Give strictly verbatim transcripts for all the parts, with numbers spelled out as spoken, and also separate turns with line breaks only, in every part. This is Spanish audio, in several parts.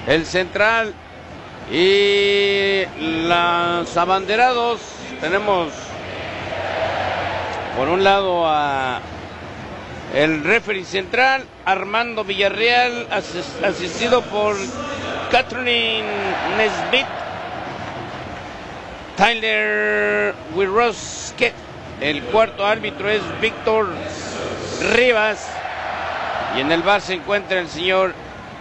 el central. Y los abanderados, tenemos por un lado a el referee central, Armando Villarreal, asis asistido por Catherine Nesbitt, Tyler Wirosket. El cuarto árbitro es Víctor Rivas. Y en el bar se encuentra el señor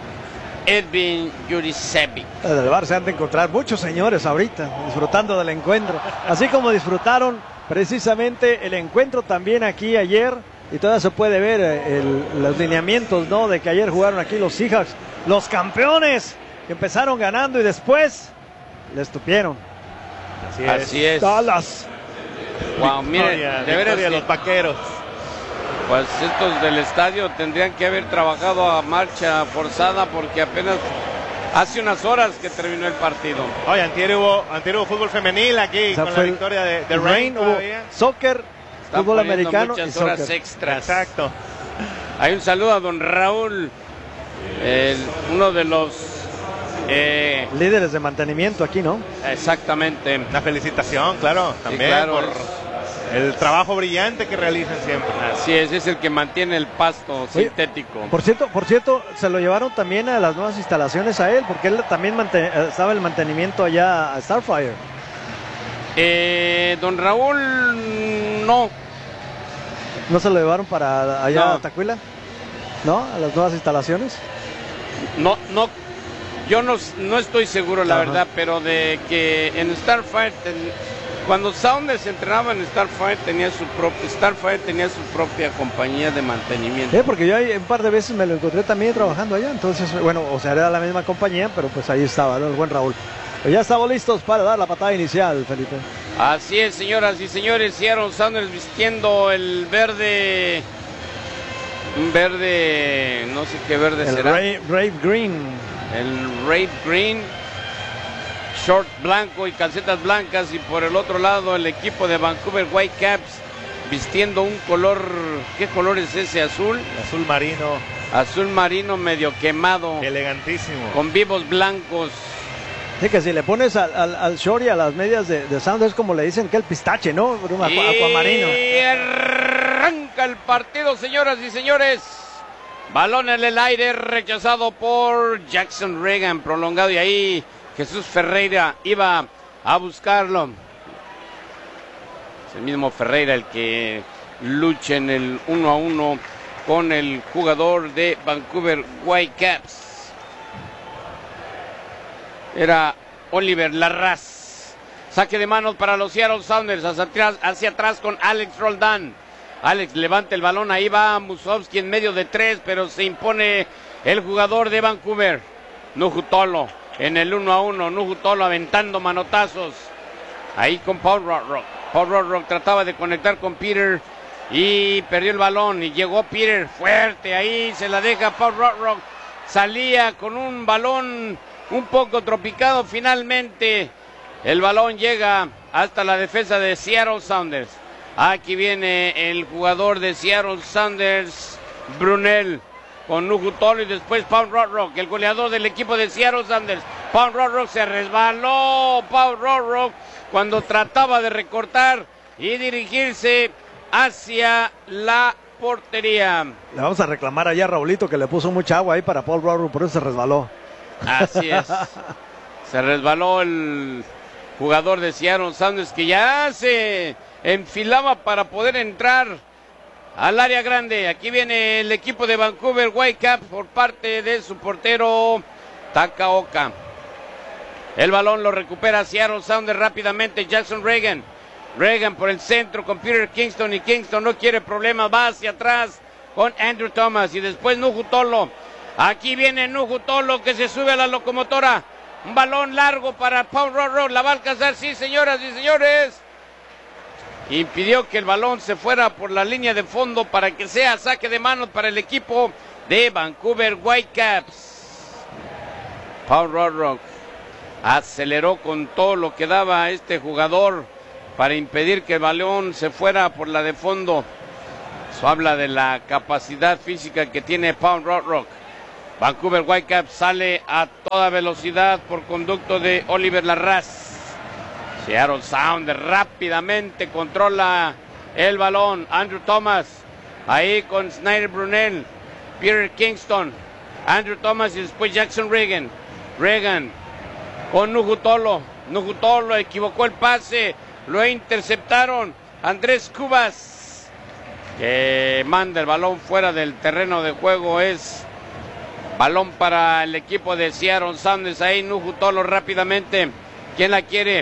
Edwin Jurisevic.
En el bar se han de encontrar muchos señores ahorita disfrutando del encuentro, así como disfrutaron precisamente el encuentro también aquí ayer, y todavía se puede ver el, los lineamientos, ¿no?, de que ayer jugaron aquí los Seahawks, los campeones que empezaron ganando y después les tupieron.
Así es. Así es.
Dallas.
Wow, miren, de veras
de los vaqueros.
Pues estos del estadio tendrían que haber trabajado a marcha forzada, porque apenas hace unas horas que terminó el partido.
Oye, antier hubo, antier hubo fútbol femenil aquí, o sea, con la victoria de, de Reign.
Hubo soccer,
Están
fútbol americano
muchas
y
horas
soccer.
extras.
Exacto.
Hay un saludo a don Raúl, el, uno de los eh,
líderes de mantenimiento aquí, ¿no?
Exactamente.
Una felicitación, claro, también,
sí, claro,
por
es...
el trabajo brillante que realizan siempre.
Así es, es el que mantiene el pasto
Oye,
sintético.
Por cierto, por cierto, se lo llevaron también a las nuevas instalaciones a él, porque él también estaba el mantenimiento allá a Starfire.
Eh, don Raúl, no.
¿No se lo llevaron para allá
no.
a Tacuila? ¿No? ¿A las nuevas instalaciones?
No, no. Yo no, no estoy seguro, la
Ajá.
verdad, pero de que en Starfire, ten, cuando Sounders entrenaba en Starfire, tenía su propio, Starfire tenía su propia compañía de mantenimiento.
Sí, porque yo ahí un par de veces me lo encontré también trabajando allá, entonces, bueno, o sea, era la misma compañía, pero pues ahí estaba, ¿no?, el buen Raúl. Pues ya estamos listos para dar la patada inicial, Felipe.
Así es, señoras y señores, Seattle Sounders vistiendo el verde, un verde, no sé qué verde
el
será.
Rave, Rave Green.
El Rave Green, short blanco y calcetas blancas, y por el otro lado el equipo de Vancouver Whitecaps vistiendo un color, ¿qué color es ese? Azul.
Azul marino.
Azul marino medio quemado.
Elegantísimo.
Con vivos blancos.
Sí, que si le pones al, al, al short y a las medias de, de Sounders, como le dicen que el pistache, ¿no? Un
y
acuamarino.
Y arranca el partido, señoras y señores. Balón en el aire, rechazado por Jackson Reagan, prolongado, y ahí Jesús Ferreira iba a buscarlo. Es el mismo Ferreira el que lucha en el uno a uno con el jugador de Vancouver Whitecaps. Era Oliver Larraz. Saque de manos para los Seattle Sounders, hacia atrás, hacia atrás con Alex Roldán. Alex levanta el balón, ahí va Musovski en medio de tres, pero se impone el jugador de Vancouver, Nujutolo, en el uno a uno, Nujutolo aventando manotazos, ahí con Paul Rothrock. Paul Rothrock trataba de conectar con Peter y perdió el balón, y llegó Peter fuerte, ahí se la deja Paul Rothrock, salía con un balón un poco tropicado, finalmente el balón llega hasta la defensa de Seattle Sounders. Aquí viene el jugador de Seattle Sounders, Brunel, con Nujutolo, y después Paul Rothrock, el goleador del equipo de Seattle Sounders. Paul Rothrock se resbaló, Paul Rothrock, cuando trataba de recortar y dirigirse hacia la portería.
Le vamos a reclamar allá a Raulito, que le puso mucha agua ahí para Paul Rothrock, por eso se resbaló.
Así es. Se resbaló el jugador de Seattle Sounders, que ya se enfilaba para poder entrar al área grande. Aquí viene el equipo de Vancouver Whitecaps por parte de su portero Takaoka. El balón lo recupera Seattle Sounders rápidamente. Jackson Reagan. Reagan por el centro con Peter Kingston, y Kingston no quiere problemas, va hacia atrás con Andrew Thomas, y después Nujutolo. Aquí viene Nujutolo, que se sube a la locomotora. Un balón largo para Paul Rothrock, la va a alcanzar, sí, señoras y señores. Impidió que el balón se fuera por la línea de fondo para que sea saque de manos para el equipo de Vancouver Whitecaps. Paul Rothrock aceleró con todo lo que daba este jugador para impedir que el balón se fuera por la de fondo. Eso habla de la capacidad física que tiene Paul Rothrock. Vancouver Whitecaps sale a toda velocidad por conducto de Oliver Larraz. Seattle Sounders rápidamente controla el balón. Andrew Thomas ahí con Snyder Brunel, Peter Kingston, Andrew Thomas y después Jackson Reagan. Reagan con Nugutolo. Nugutolo equivocó el pase, lo interceptaron. Andrés Cubas, que manda el balón fuera del terreno de juego. Es balón para el equipo de Seattle Sounders. Ahí Nugutolo rápidamente. ¿Quién la quiere?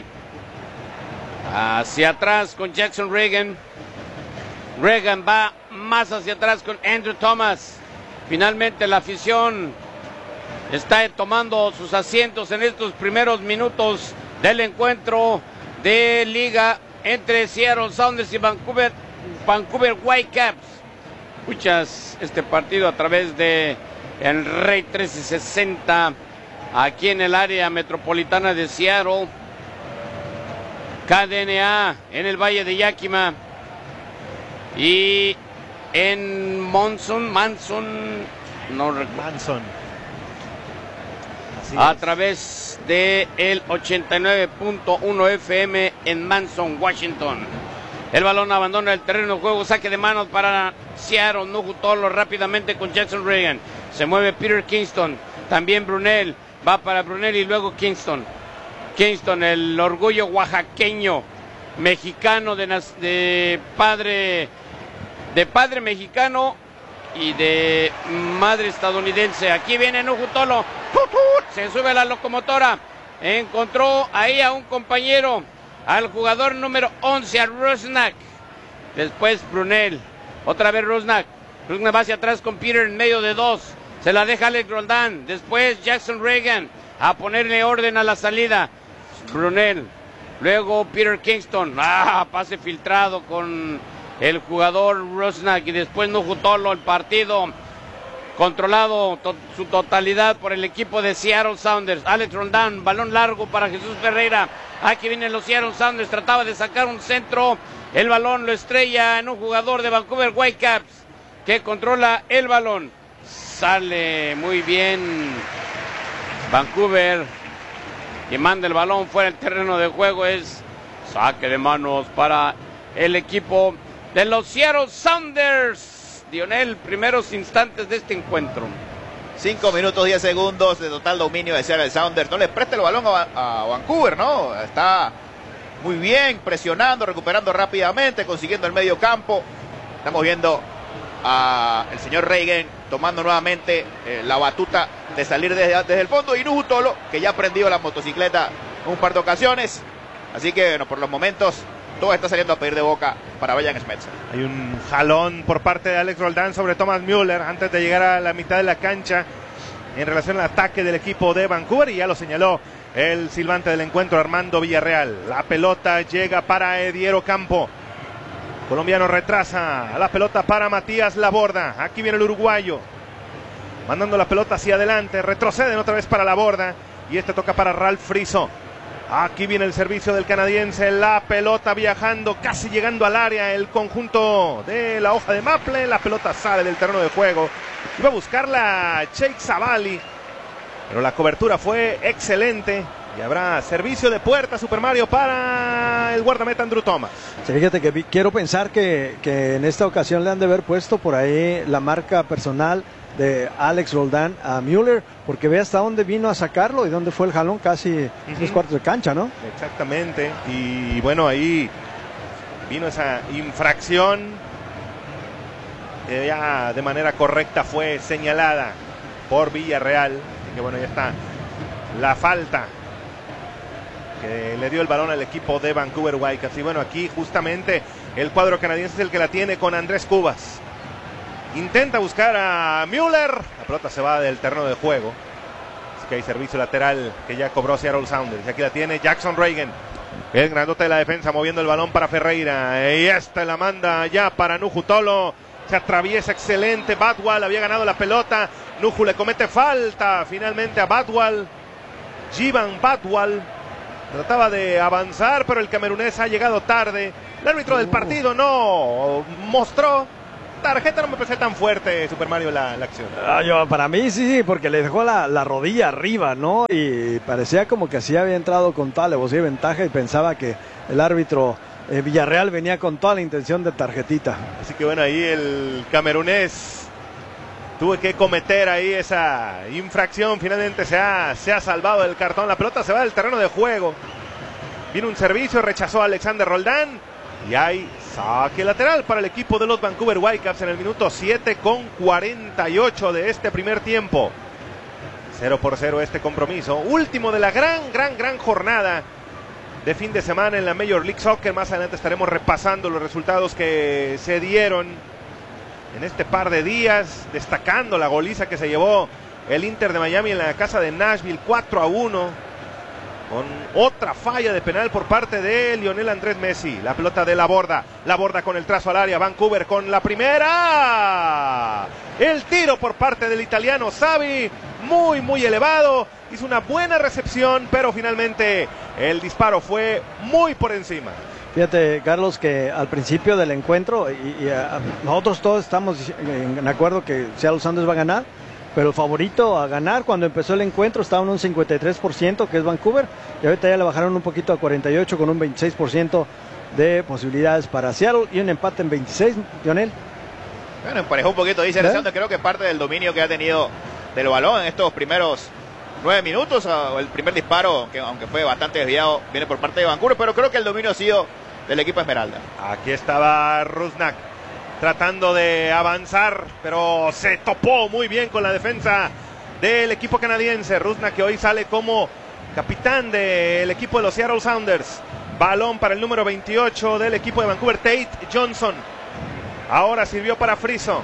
Hacia atrás con Jackson Reagan. Reagan va más hacia atrás con Andrew Thomas. Finalmente la afición está tomando sus asientos en estos primeros minutos del encuentro de liga entre Seattle Sounders y Vancouver, Vancouver Whitecaps. Escuchas este partido a través de el Rey trescientos sesenta aquí en el área metropolitana de Seattle. K D N A en el Valle de Yakima y en Monson, Manson, no recuerdo.
Manson. Así
a
es.
través de el ochenta y nueve punto uno F M en Manson, Washington. El balón abandona el terreno de juego, saque de manos para Seattle. Nugutolo rápidamente con Jackson Reagan. Se mueve Peter Kingston, también Brunel, va para Brunel y luego Kingston. Kingston, el orgullo oaxaqueño, mexicano de, de padre de padre mexicano y de madre estadounidense. Aquí viene Nugutolo, se sube la locomotora, encontró ahí a un compañero, al jugador número once, a Rusnak. Después Brunel, otra vez Rusnak. Rusnak va hacia atrás con Peter en medio de dos. Se la deja Alex Roldan. Después Jackson Reagan a ponerle orden a la salida. Brunel. Luego Peter Kingston. Ah, pase filtrado con el jugador Rusnak. Y después Nugutolo. El partido controlado to su totalidad por el equipo de Seattle Sounders. Alex Roldan, balón largo para Jesús Ferreira. Aquí vienen los Seattle Sounders. Trataba de sacar un centro. El balón lo estrella en un jugador de Vancouver Whitecaps que controla el balón. Sale muy bien Vancouver y manda el balón fuera del terreno de juego. Es saque de manos para el equipo de los Seattle Sounders. Lionel, primeros instantes de este encuentro.
cinco minutos diez segundos de total dominio de Seattle Sounders. No le preste el balón a, a Vancouver, ¿no? Está muy bien, presionando, recuperando rápidamente, consiguiendo el medio campo. Estamos viendo al señor Reagan tomando nuevamente eh, la batuta de salir desde, desde el fondo. Y Nugutolo, que ya ha prendido la motocicleta un par de ocasiones. Así que, bueno, por los momentos, todo está saliendo a pedir de boca para Brian Schmetzer.
Hay un jalón por parte de Alex Roldan sobre Thomas Müller antes de llegar a la mitad de la cancha en relación al ataque del equipo de Vancouver, y ya lo señaló el silbante del encuentro, Armando Villarreal. La pelota llega para Ediero Campo. Colombiano retrasa la pelota para Matías Laborda. Aquí viene el uruguayo mandando la pelota hacia adelante. Retroceden otra vez para Laborda y este toca para Ralph Friso. Aquí viene el servicio del canadiense. La pelota viajando, casi llegando al área. El conjunto de la hoja de Maple. La pelota sale del terreno de juego. Iba a buscarla Sheikh Zavali, pero la cobertura fue excelente. Y habrá servicio de puerta, Super Mario, para el guardameta Andrew Thomas.
Sí, fíjate que vi, quiero pensar que, que en esta ocasión le han de haber puesto por ahí la marca personal de Alex Roldan a Müller, porque ve hasta dónde vino a sacarlo y dónde fue el jalón, casi uh-huh. tres cuartos de cancha, ¿no?
Exactamente. Y bueno, ahí vino esa infracción que ya de manera correcta fue señalada por Villarreal. Así que bueno, ya está la falta que le dio el balón al equipo de Vancouver Whitecaps. Y bueno, aquí justamente el cuadro canadiense es el que la tiene con Andrés Cubas. Intenta buscar a Müller. La pelota se va del terreno de juego. Así que hay servicio lateral que ya cobró Seattle Sounders. Y aquí la tiene Jackson Reagan, el grandote de la defensa, moviendo el balón para Ferreira. Y esta la manda ya para Nugutolo. Se atraviesa excelente. Badwal había ganado la pelota. Nuju le comete falta finalmente a Badwal. Jivan Badwal trataba de avanzar, pero el camerunés ha llegado tarde. El árbitro del partido no mostró tarjeta no me parece tan fuerte, Super Mario, la, la acción.
Ah, yo, para mí sí, sí, porque le dejó la, la rodilla arriba, ¿no? Y parecía como que así había entrado con toda alevosía y ventaja y pensaba que el árbitro eh, Villarreal venía con toda la intención de tarjetita.
Así que bueno, ahí el camerunés tuvo que cometer ahí esa infracción. Finalmente se ha, se ha salvado del cartón. La pelota se va del terreno de juego. Viene un servicio, rechazó a Alexander Roldán. Y hay saque lateral para el equipo de los Vancouver Whitecaps en el minuto siete con cuarenta y ocho de este primer tiempo. cero por cero este compromiso. Último de la gran, gran, gran jornada de fin de semana en la Major League Soccer. Más adelante estaremos repasando los resultados que se dieron en este par de días, destacando la goliza que se llevó el Inter de Miami en la casa de Nashville, cuatro a uno, con otra falla de penal por parte de Lionel Andrés Messi. La pelota de Laborda, Laborda con el trazo al área, Vancouver con la primera. El tiro por parte del italiano Xavi, muy muy elevado, hizo una buena recepción, pero finalmente el disparo fue muy por encima.
Fíjate, Carlos, que al principio del encuentro, y, y a, nosotros todos estamos en, en acuerdo que Seattle Sounders va a ganar, pero el favorito a ganar cuando empezó el encuentro estaba en un cincuenta y tres por ciento, que es Vancouver, y ahorita ya le bajaron un poquito a cuarenta y ocho con un veintiséis por ciento de posibilidades para Seattle y un empate en veintiséis, Lionel.
Bueno, emparejó un poquito, dice ¿Eh? Alessandro, creo que parte del dominio que ha tenido del balón en estos primeros nueve minutos, o el primer disparo, que aunque fue bastante desviado, viene por parte de Vancouver, pero creo que el dominio ha sido del equipo Esmeralda.
Aquí estaba Rusnak tratando de avanzar, pero se topó muy bien con la defensa del equipo canadiense. Rusnak, que hoy sale como capitán del equipo de los Seattle Sounders. Balón para el número veintiocho del equipo de Vancouver, Tate Johnson. Ahora sirvió para Friso.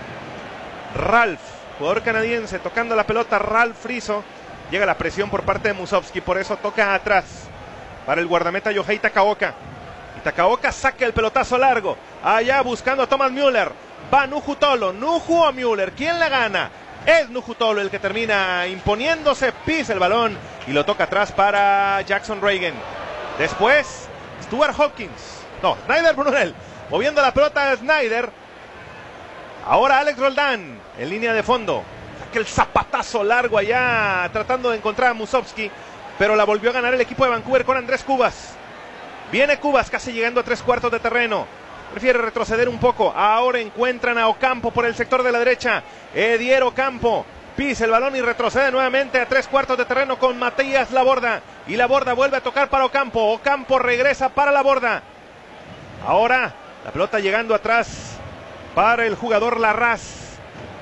Ralph, jugador canadiense, tocando la pelota. Ralph Friso. Llega la presión por parte de Musovski, por eso toca atrás para el guardameta Yohei Takaoka. Y Takaoka saca el pelotazo largo. Allá buscando a Thomas Müller. Va Nuhu Tolo. Nuhu o Müller. ¿Quién la gana? Es Nuhu Tolo el que termina imponiéndose. Pisa el balón y lo toca atrás para Jackson Reagan. Después, Stuart Hopkins. No, Snyder Brunel. Moviendo la pelota a Snyder. Ahora Alex Roldán en línea de fondo. Saca el zapatazo largo allá tratando de encontrar a Musovski. Pero la volvió a ganar el equipo de Vancouver con Andrés Cubas. Viene Cubas casi llegando a tres cuartos de terreno. Prefiere retroceder un poco. Ahora encuentran a Ocampo por el sector de la derecha. Edier Ocampo pisa el balón y retrocede nuevamente a tres cuartos de terreno con Matías Laborda. Y Laborda vuelve a tocar para Ocampo. Ocampo regresa para Laborda. Ahora la pelota llegando atrás para el jugador Larraz.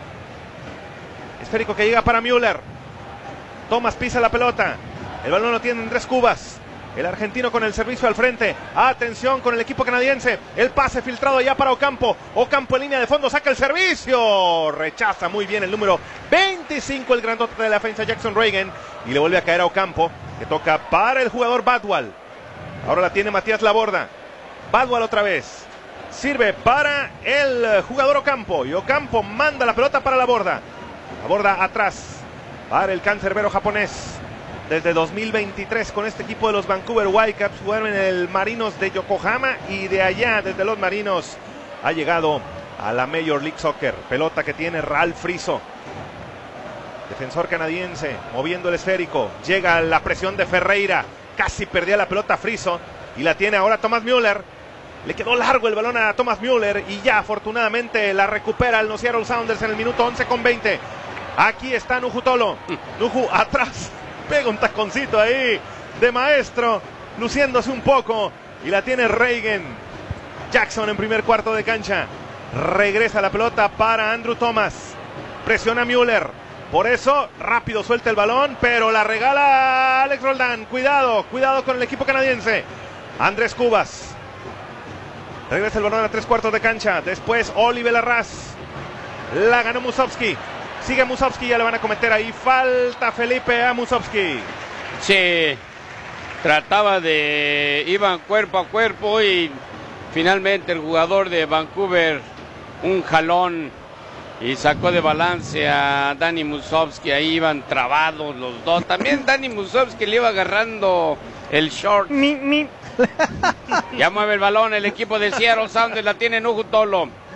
Esférico que llega para Müller. Thomas pisa la pelota. El balón lo tiene Andrés Cubas. El argentino con el servicio al frente. Atención con el equipo canadiense. El pase filtrado ya para Ocampo. Ocampo en línea de fondo. Saca el servicio. Rechaza muy bien el número veinticinco. El grandote de la defensa Jackson Reagan. Y le vuelve a caer a Ocampo. Que toca para el jugador Badwal. Ahora la tiene Matías Laborda. Badwal otra vez. Sirve para el jugador Ocampo. Y Ocampo manda la pelota para Laborda. Laborda atrás. Para el cancerbero japonés. Desde dos mil veintitrés con este equipo de los Vancouver Whitecaps jugaron en el Marinos de Yokohama y de allá, desde los Marinos, ha llegado a la Major League Soccer. Pelota que tiene Ralph Friso, defensor canadiense, moviendo el esférico. Llega la presión de Ferreira, casi perdía la pelota Friso y la tiene ahora Thomas Müller. Le quedó largo el balón a Thomas Müller y ya afortunadamente la recupera el Seattle Sounders en el minuto once con veinte. Aquí está Nuhu Tolo. Nuhu atrás. Pega un taconcito ahí de maestro, luciéndose un poco. Y la tiene Reagan. Jackson en primer cuarto de cancha. Regresa la pelota para Andrew Thomas. Presiona Müller. Por eso, rápido suelta el balón, pero la regala Alex Roldán. Cuidado, cuidado con el equipo canadiense. Andrés Cubas. Regresa el balón a tres cuartos de cancha. Después Oliver Larraz. La ganó Musovski. Sigue Musovski, ya le van a cometer ahí falta, Felipe, a Musovski.
Sí, trataba de... iban cuerpo a cuerpo y finalmente el jugador de Vancouver, un jalón y sacó de balance a Dani Musovski. Ahí iban trabados los dos. También Dani Musovski le iba agarrando el short. Mi, mi. Ya mueve el balón el equipo de Seattle Sounders, la tiene Nuhu Tolo.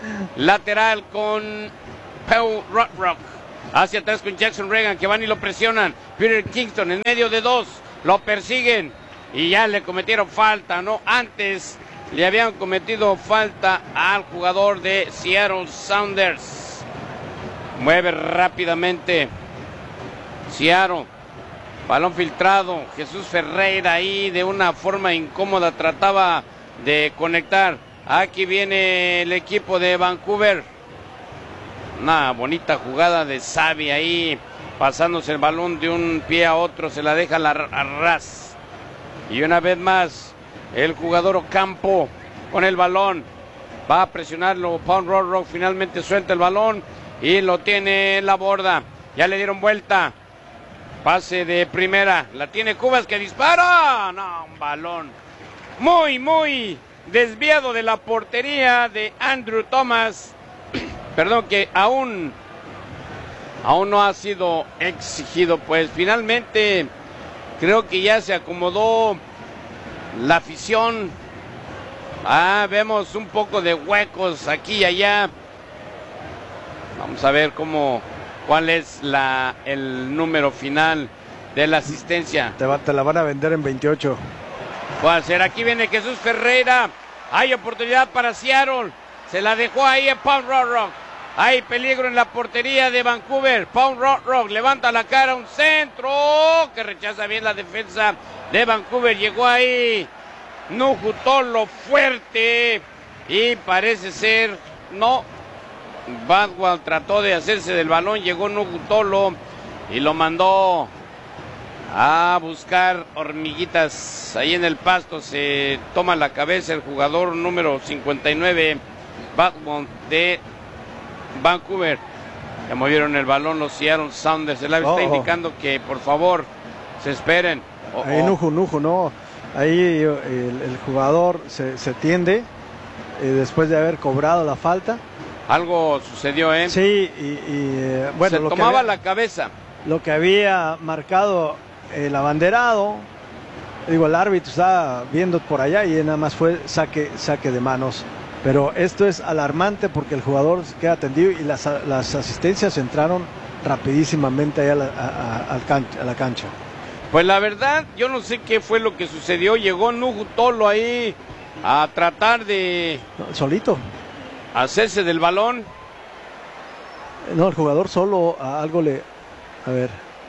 lateral con Paul Rock. Hacia atrás con Jackson Reagan, que van y lo presionan. Peter Kingston en medio de dos, lo persiguen y ya le cometieron falta, ¿no? Antes le habían cometido falta al jugador de Seattle Sounders. Mueve rápidamente Seattle. Balón filtrado. Jesús Ferreira ahí de una forma incómoda trataba de conectar. Aquí viene el equipo de Vancouver. Una bonita jugada de Xavi ahí, pasándose el balón de un pie a otro, se la deja a ras. Y una vez más, el jugador Ocampo con el balón. Va a presionarlo, Paul Rock finalmente suelta el balón y lo tiene en la borda. Ya le dieron vuelta. Pase de primera, la tiene Cubas que dispara. No, un balón muy, muy desviado de la portería de Andrew Thomas. Perdón, que aún, aún no ha sido exigido, pues finalmente creo que ya se acomodó la afición. Ah, vemos un poco de huecos aquí y allá. Vamos a ver cómo, cuál es la, el número final de la asistencia.
Te, va, te la van a vender en veintiocho.
Puede ser, aquí viene Jesús Ferreira. Hay oportunidad para Seattle. Se la dejó ahí a Paul Rock. Hay peligro en la portería de Vancouver. Paul Rock levanta la cara, un centro que rechaza bien la defensa de Vancouver. Llegó ahí Nuhu Tolo fuerte y parece ser, no, Badwell trató de hacerse del balón, llegó Nuhu Tolo y lo mandó a buscar hormiguitas ahí en el pasto. Se toma la cabeza el jugador número cincuenta y nueve, Badwell de Vancouver. Ya movieron el balón los Seattle Sounders. El árbitro oh, está indicando que por favor se esperen. Oh,
ahí
oh.
Nuhu, Nuhu, no. Ahí el, el jugador se, se tiende eh, después de haber cobrado la falta.
Algo sucedió, ¿eh?
Sí, y, y eh, bueno.
Se
lo
tomaba
que había,
la cabeza.
Lo que había marcado el abanderado, digo, el árbitro está viendo por allá y nada más fue saque, saque de manos. Pero esto es alarmante porque el jugador queda atendido y las, las asistencias entraron rapidísimamente a la, a, a, cancha, a la cancha.
Pues la verdad, yo no sé qué fue lo que sucedió. Llegó Nuhu Tolo ahí a tratar de...
Solito.
Hacerse del balón.
No, el jugador solo a algo le... A ver.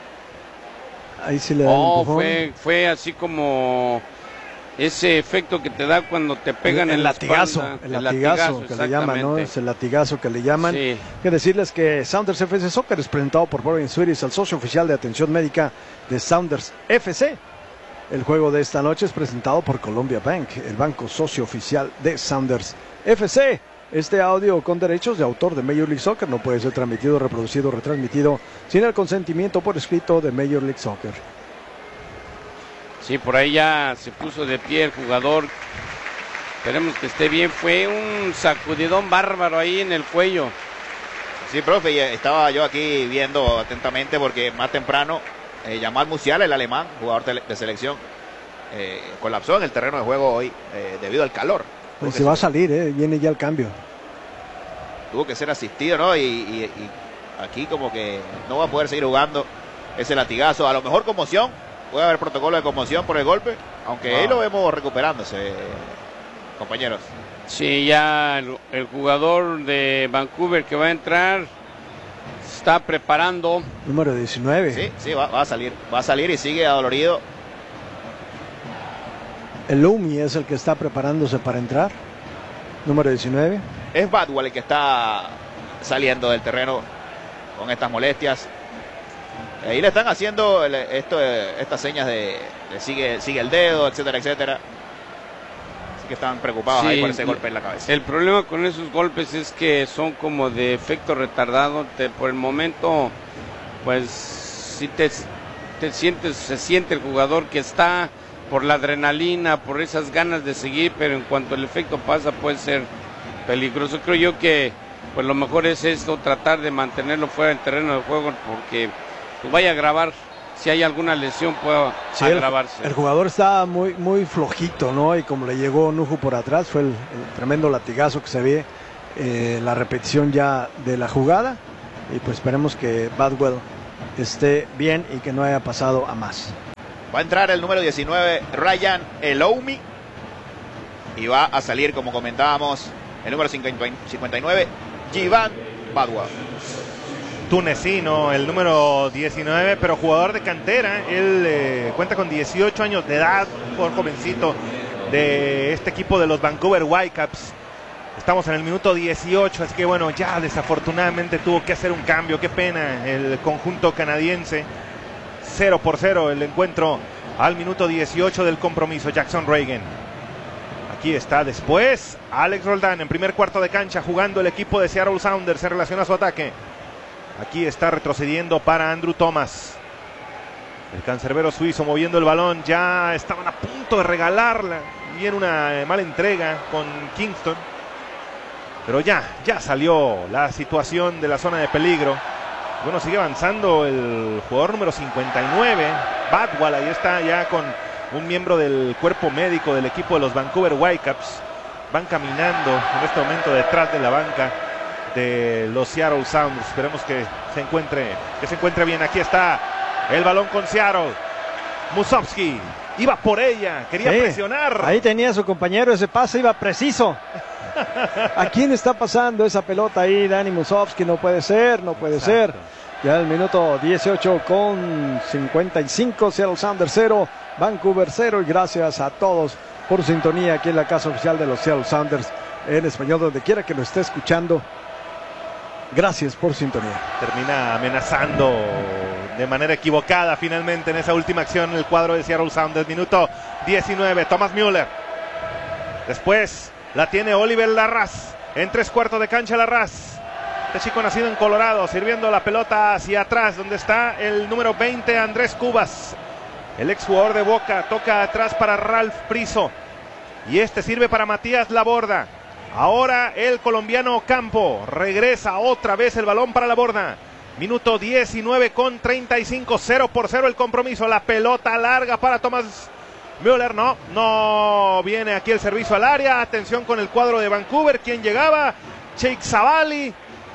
Ahí sí le da
oh,
un
fue, fue así como... Ese efecto que te da cuando te pegan
el, el
en
latigazo,
la espalda.
el, el latigazo, latigazo que le llaman, ¿no? Es el latigazo que le llaman.
Sí.
Quiero decirles que Sounders F C Soccer es presentado por Borden Swedish, el socio oficial de atención médica de Sounders F C. El juego de esta noche es presentado por Columbia Bank, el banco socio oficial de Sounders F C. Este audio con derechos de autor de Major League Soccer no puede ser transmitido, reproducido o retransmitido sin el consentimiento por escrito de Major League Soccer.
Sí, por ahí ya se puso de pie el jugador. Esperemos que esté bien. Fue un sacudidón bárbaro ahí en el cuello.
Sí, profe, estaba yo aquí viendo atentamente porque más temprano eh, Jamal Musiala, el alemán, jugador de selección, eh, colapsó en el terreno de juego hoy eh, debido al calor.
Pues se va a salir, eh, viene ya el cambio.
Tuvo que ser asistido, ¿no? Y, y, y aquí como que no va a poder seguir jugando ese latigazo. A lo mejor conmoción. Puede haber protocolo de conmoción por el golpe, aunque wow. ahí lo vemos recuperándose, compañeros.
Sí, ya el, el jugador de Vancouver que va a entrar está preparando.
Número diecinueve.
Sí, sí, va, va a salir, va a salir y sigue adolorido.
El Lumi es el que está preparándose para entrar. Número diecinueve.
Es Badwell el que está saliendo del terreno con estas molestias. Ahí le están haciendo el, esto, estas señas de, de sigue, sigue el dedo, etcétera, etcétera. Así que están preocupados sí, ahí por ese golpe en la cabeza.
El problema con esos golpes es que son como de efecto retardado. Te, por el momento, pues, si te, te sientes, se siente el jugador que está por la adrenalina, por esas ganas de seguir, pero en cuanto el efecto pasa puede ser peligroso. Creo yo que, pues, lo mejor es esto, tratar de mantenerlo fuera del terreno de juego, porque pues vaya a agravar, si hay alguna lesión puede sí, agravarse.
El, el jugador está muy muy flojito, ¿no? Y como le llegó Nuhu por atrás, fue el, el tremendo latigazo que se ve eh, la repetición ya de la jugada y pues esperemos que Badwell esté bien y que no haya pasado a más.
Va a entrar el número diecinueve, Ryan Eloumi, y va a salir, como comentábamos, el número cincuenta y nueve, Jivan Badwell.
Tunecino, el número diecinueve, pero jugador de cantera. Él eh, cuenta con dieciocho años de edad, por jovencito de este equipo de los Vancouver Whitecaps. Estamos en el minuto dieciocho, así que bueno, ya desafortunadamente tuvo que hacer un cambio. Qué pena el conjunto canadiense. cero por cero el encuentro al minuto dieciocho del compromiso. Jackson Reagan. Aquí está después Alex Roldan en primer cuarto de cancha jugando el equipo de Seattle Sounders en relación a su ataque. Aquí está retrocediendo para Andrew Thomas. El cancerbero suizo moviendo el balón. Ya estaban a punto de regalarla. Y en una mala entrega con Kingston. Pero ya, ya salió la situación de la zona de peligro. Bueno, sigue avanzando el jugador número cincuenta y nueve. Badwell, ahí está ya con un miembro del cuerpo médico del equipo de los Vancouver Whitecaps. Van caminando en este momento detrás de la banca de los Seattle Sounders. Esperemos que se encuentre, que se encuentre bien. Aquí está el balón con Seattle. Musovski iba por ella, quería sí, presionar.
Ahí tenía a su compañero, ese pase iba preciso. ¿A quién está pasando esa pelota ahí? Danny Musovski, no puede ser, no puede Exacto. ser. Ya el minuto dieciocho con cincuenta y cinco, Seattle Sounders cero, Vancouver cero. Y gracias a todos por sintonía aquí en la casa oficial de los Seattle Sounders en español, donde quiera que lo esté escuchando. Gracias por sintonía.
Termina amenazando de manera equivocada finalmente en esa última acción el cuadro de Seattle Sounders. Minuto diecinueve, Thomas Müller. Después la tiene Oliver Larraz. En tres cuartos de cancha Larraz. Este chico nacido en Colorado, sirviendo la pelota hacia atrás, donde está el número veinte, Andrés Cubas. El exjugador de Boca toca atrás para Ralph Priso. Y este sirve para Matías Laborda. Ahora el colombiano Campo. Regresa otra vez el balón para Laborda. Minuto diecinueve con treinta y cinco, cero por cero el compromiso. La pelota larga para Thomas Müller. No, no viene aquí el servicio al área. Atención con el cuadro de Vancouver. ¿Quién llegaba? Jake Zavali.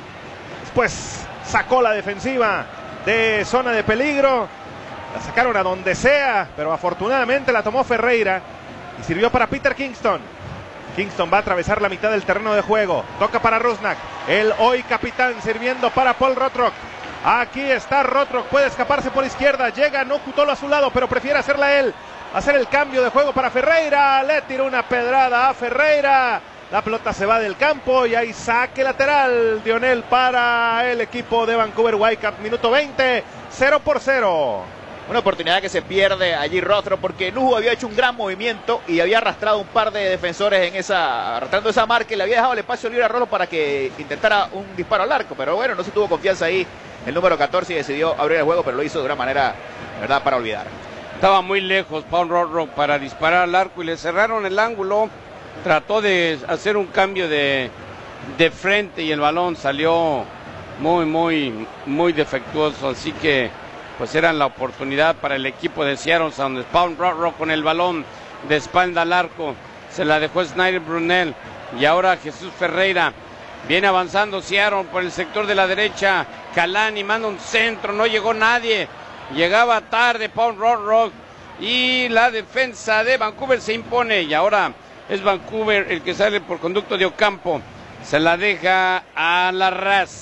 Después sacó la defensiva de zona de peligro. La sacaron a donde sea, pero afortunadamente la tomó Ferreira. Y sirvió para Peter Kingston. Kingston va a atravesar la mitad del terreno de juego. Toca para Rusnak. El hoy capitán sirviendo para Paul Rotrock. Aquí está Rotrock. Puede escaparse por izquierda. Llega Nocutolo a su lado, pero prefiere hacerla él. Hacer el cambio de juego para Ferreira. Le tiró una pedrada a Ferreira. La pelota se va del campo y hay saque lateral. Dionel para el equipo de Vancouver Whitecaps. Minuto veinte. cero por cero.
Una oportunidad que se pierde allí Rotrock porque Nuhu había hecho un gran movimiento y había arrastrado un par de defensores en esa, arrastrando esa marca y le había dejado el espacio libre a Rolo para que intentara un disparo al arco, pero bueno, no se tuvo confianza ahí el número catorce y decidió abrir el juego, pero lo hizo de una manera, verdad, para olvidar.
Estaba muy lejos Paul Rotrock para disparar al arco y le cerraron el ángulo, trató de hacer un cambio de, de frente y el balón salió muy, muy, muy defectuoso, así que pues era la oportunidad para el equipo de Seattle Sounders. Paul Rotrock con el balón de espalda al arco, se la dejó Snyder Brunel y ahora Jesús Ferreira. Viene avanzando Seattle por el sector de la derecha. Kalani manda un centro, no llegó nadie. Llegaba tarde Paul Rotrock y la defensa de Vancouver se impone. Y ahora es Vancouver el que sale por conducto de Ocampo. Se la deja a Larraz.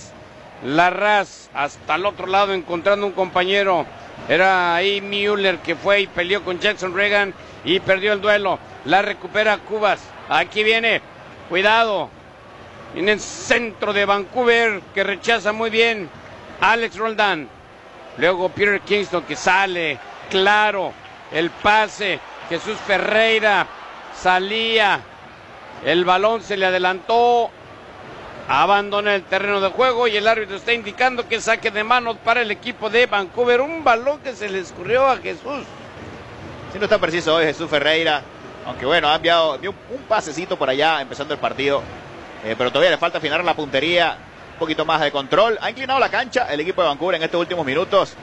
Larraz hasta el otro lado encontrando un compañero. Era ahí Müller que fue y peleó con Jackson Reagan y perdió el duelo. La recupera Cubas. Aquí viene. Cuidado. En el centro de Vancouver que rechaza muy bien Alex Roldan. Luego Peter Kingston que sale. Claro. El pase. Jesús Ferreira salía. El balón se le adelantó. Abandona el terreno de juego y el árbitro está indicando que saque de manos para el equipo de Vancouver. Un balón que se le escurrió a Jesús.
Sí, no está preciso hoy Jesús Ferreira. Aunque bueno, ha enviado, envió un pasecito por allá empezando el partido. Eh, pero todavía le falta afinar la puntería. Un poquito más de control. Ha inclinado la cancha el equipo de Vancouver en estos últimos minutos.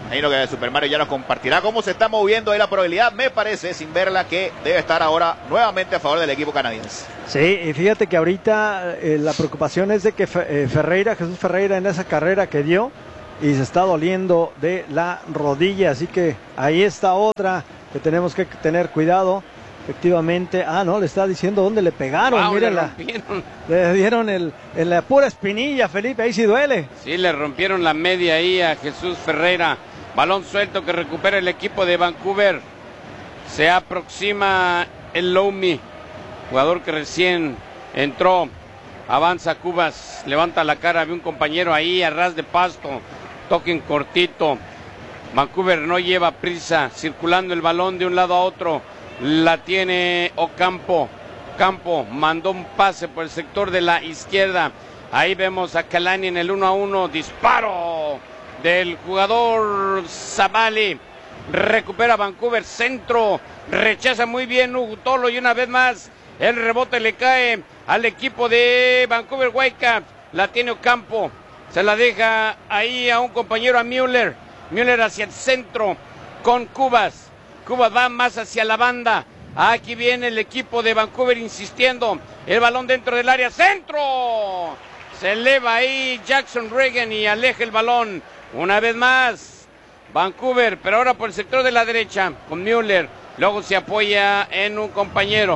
Ahí lo que Super Mario ya nos compartirá cómo se está moviendo ahí la probabilidad. Me parece, sin verla, que debe estar ahora nuevamente a favor del equipo canadiense.
Sí, y fíjate que ahorita eh, la preocupación es de que Fe, eh, Ferreira, Jesús Ferreira, en esa carrera que dio, y se está doliendo de la rodilla, así que ahí está otra que tenemos que tener cuidado. Efectivamente, ah no, le está diciendo dónde le pegaron,
wow,
mírenla,
le,
le dieron el, en la pura espinilla, Felipe, ahí sí duele.
Sí, le rompieron la media ahí a Jesús Ferreira. Balón suelto que recupera el equipo de Vancouver. Se aproxima el Lomi, jugador que recién entró. Avanza Cubas, levanta la cara, ve un compañero ahí a ras de pasto. Toque en cortito. Vancouver no lleva prisa, circulando el balón de un lado a otro. La tiene Ocampo. Campo mandó un pase por el sector de la izquierda. Ahí vemos a Kalani en el uno a uno. Disparo del jugador Zabali. Recupera Vancouver, centro. Rechaza muy bien Hugo Tolo y una vez más el rebote le cae al equipo de Vancouver Whitecaps. La tiene Ocampo. Se la deja ahí a un compañero, a Müller. Müller hacia el centro con Cubas. Cubas va más hacia la banda. Aquí viene el equipo de Vancouver insistiendo. El balón dentro del área. ¡Centro! Se eleva ahí Jackson Regan y aleja el balón. Una vez más Vancouver, pero ahora por el sector de la derecha con Müller. Luego se apoya en un compañero.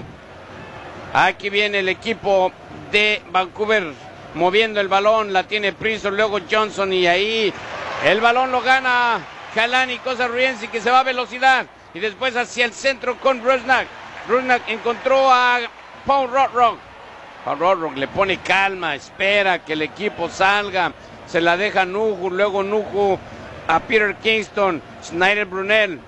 Aquí viene el equipo de Vancouver moviendo el balón. La tiene Prison, luego Johnson y ahí el balón lo gana Kalani, cosa Rienzi que se va a velocidad. Y después hacia el centro con Rusnak. Rusnak encontró a Paul Rothrock. Paul Rothrock le pone calma, espera que el equipo salga. Se la deja Nuhu, luego Nuhu a Peter Kingston. Snyder Brunel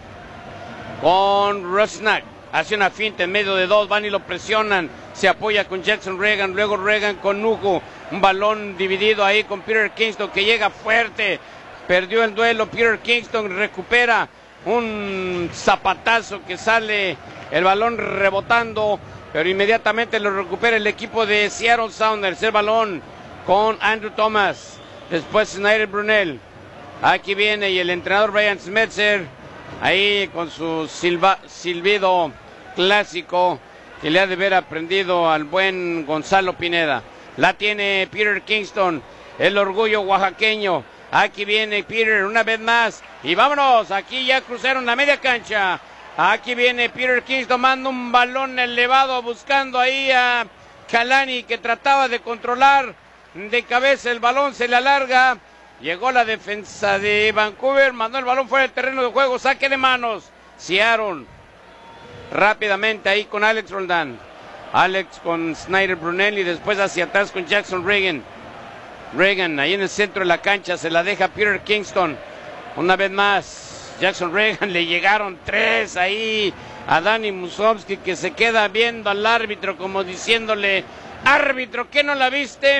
con Rusnak. Hace una finta en medio de dos, van y lo presionan. Se apoya con Jackson Regan, luego Regan con Nuhu. Un balón dividido ahí con Peter Kingston que llega fuerte. Perdió el duelo, Peter Kingston recupera. Un zapatazo que sale el balón rebotando, pero inmediatamente lo recupera el equipo de Seattle Sounders. El balón con Andrew Thomas, después Snyder Brunel. Aquí viene y el entrenador Brian Schmetzer, ahí con su silba, silbido clásico que le ha de haber aprendido al buen Gonzalo Pineda. La tiene Peter Kingston, el orgullo oaxaqueño. Aquí viene Peter una vez más. Y vámonos, aquí ya cruzaron la media cancha. Aquí viene Peter Kingston, manda un balón elevado buscando ahí a Kalani que trataba de controlar de cabeza el balón, se le alarga. Llegó la defensa de Vancouver, mandó el balón fuera del terreno de juego, saque de manos. Seattle rápidamente ahí con Alex Roldan. Alex con Snyder Brunel y después hacia atrás con Jackson Regan. Regan ahí en el centro de la cancha, se la deja Peter Kingston. Una vez más, Jackson Regan, le llegaron tres ahí a Danny Musovski que se queda viendo al árbitro como diciéndole, árbitro, ¿qué no la viste?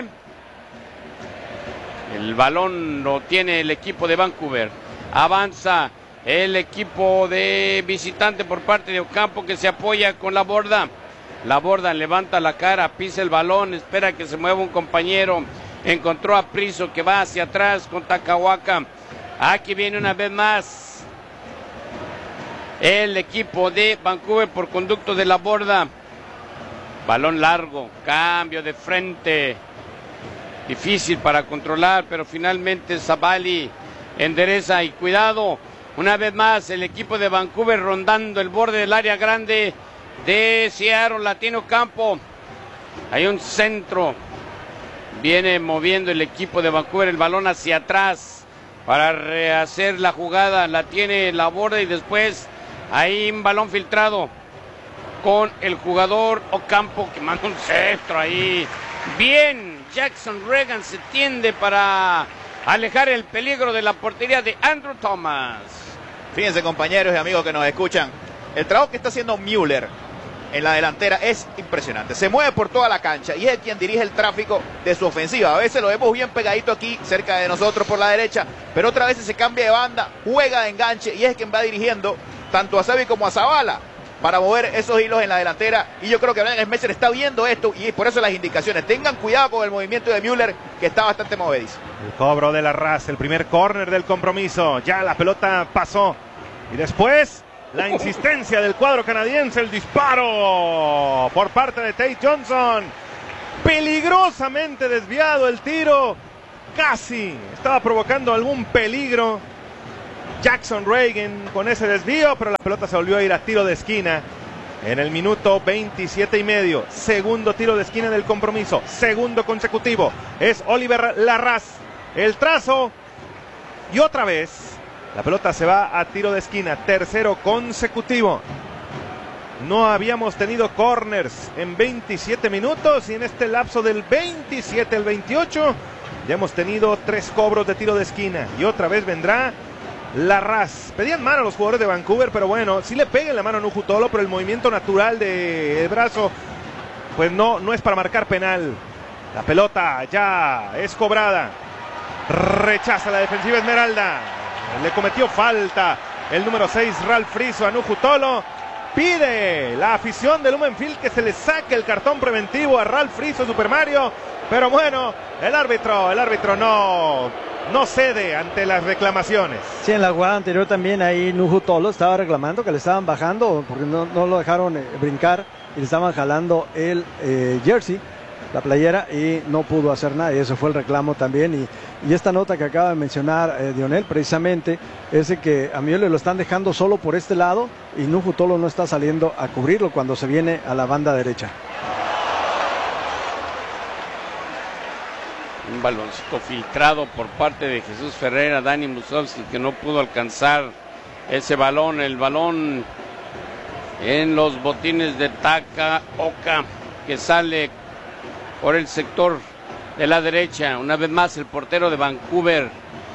El balón lo tiene el equipo de Vancouver. Avanza el equipo de visitante por parte de Ocampo que se apoya con la borda. La borda levanta la cara, pisa el balón, espera que se mueva un compañero. Encontró a Priso que va hacia atrás con Takawaka. Aquí viene una vez más el equipo de Vancouver por conducto de la borda. Balón largo, cambio de frente. Difícil para controlar, pero finalmente Zabali endereza y cuidado. Una vez más el equipo de Vancouver rondando el borde del área grande de Seattle. Latino Campo. Hay un centro. Viene moviendo el equipo de Vancouver el balón hacia atrás para rehacer la jugada. La tiene la borda y después hay un balón filtrado con el jugador Ocampo que manda un centro ahí. Bien, Jackson Regan se tiende para alejar el peligro de la portería de Andrew Thomas.
Fíjense, compañeros y amigos que nos escuchan, el trabajo que está haciendo Müller en la delantera es impresionante. Se mueve por toda la cancha y es el quien dirige el tráfico de su ofensiva. A veces lo vemos bien pegadito aquí cerca de nosotros por la derecha, pero otras veces se cambia de banda, juega de enganche y es quien va dirigiendo tanto a Sevi como a Zavala. para mover esos hilos en la delantera. Y yo creo que Brian Schmetzer está viendo esto y por eso las indicaciones. Tengan cuidado con el movimiento de Müller, que está bastante movedizo.
El cobro de Larraz, el primer córner del compromiso. Ya la pelota pasó. Y después, la insistencia del cuadro canadiense, el disparo por parte de Tate Johnson. Peligrosamente desviado el tiro. Casi estaba provocando algún peligro Jackson Reagan con ese desvío, pero la pelota se volvió a ir a tiro de esquina en el minuto veintisiete y medio. Segundo tiro de esquina del compromiso, segundo consecutivo. Es Oliver Larraz el trazo y otra vez la pelota se va a tiro de esquina. Tercero consecutivo. No habíamos tenido corners en veintisiete minutos y en este lapso del veintisiete al veintiocho ya hemos tenido tres cobros de tiro de esquina y otra vez vendrá Larraz. Pedían mano a los jugadores de Vancouver, pero bueno, sí le pegan la mano a Nuhu Tolo, pero el movimiento natural del brazo pues no, no es para marcar penal. La pelota ya es cobrada. Rechaza la defensiva Esmeralda. Le cometió falta el número seis, Ralph Friso, a Nuhu Tolo. Pide la afición de Lumenfield que se le saque el cartón preventivo a Ralph Friso, Super Mario. Pero bueno, el árbitro, el árbitro no, no cede ante las reclamaciones.
Sí, en la jugada anterior también ahí Nuhu Tolo estaba reclamando que le estaban bajando porque no, no lo dejaron eh, brincar y le estaban jalando el eh, jersey, la playera, y no pudo hacer nada, y eso fue el reclamo también. Y, y esta nota que acaba de mencionar eh, Dionel precisamente es de que a Müller lo están dejando solo por este lado y Nuhu Tolo no está saliendo a cubrirlo cuando se viene a la banda derecha.
Un baloncito filtrado por parte de Jesús Ferreira, Dani Musovski, que no pudo alcanzar ese balón. El balón en los botines de Takaoka, que sale por el sector de la derecha. Una vez más el portero de Vancouver,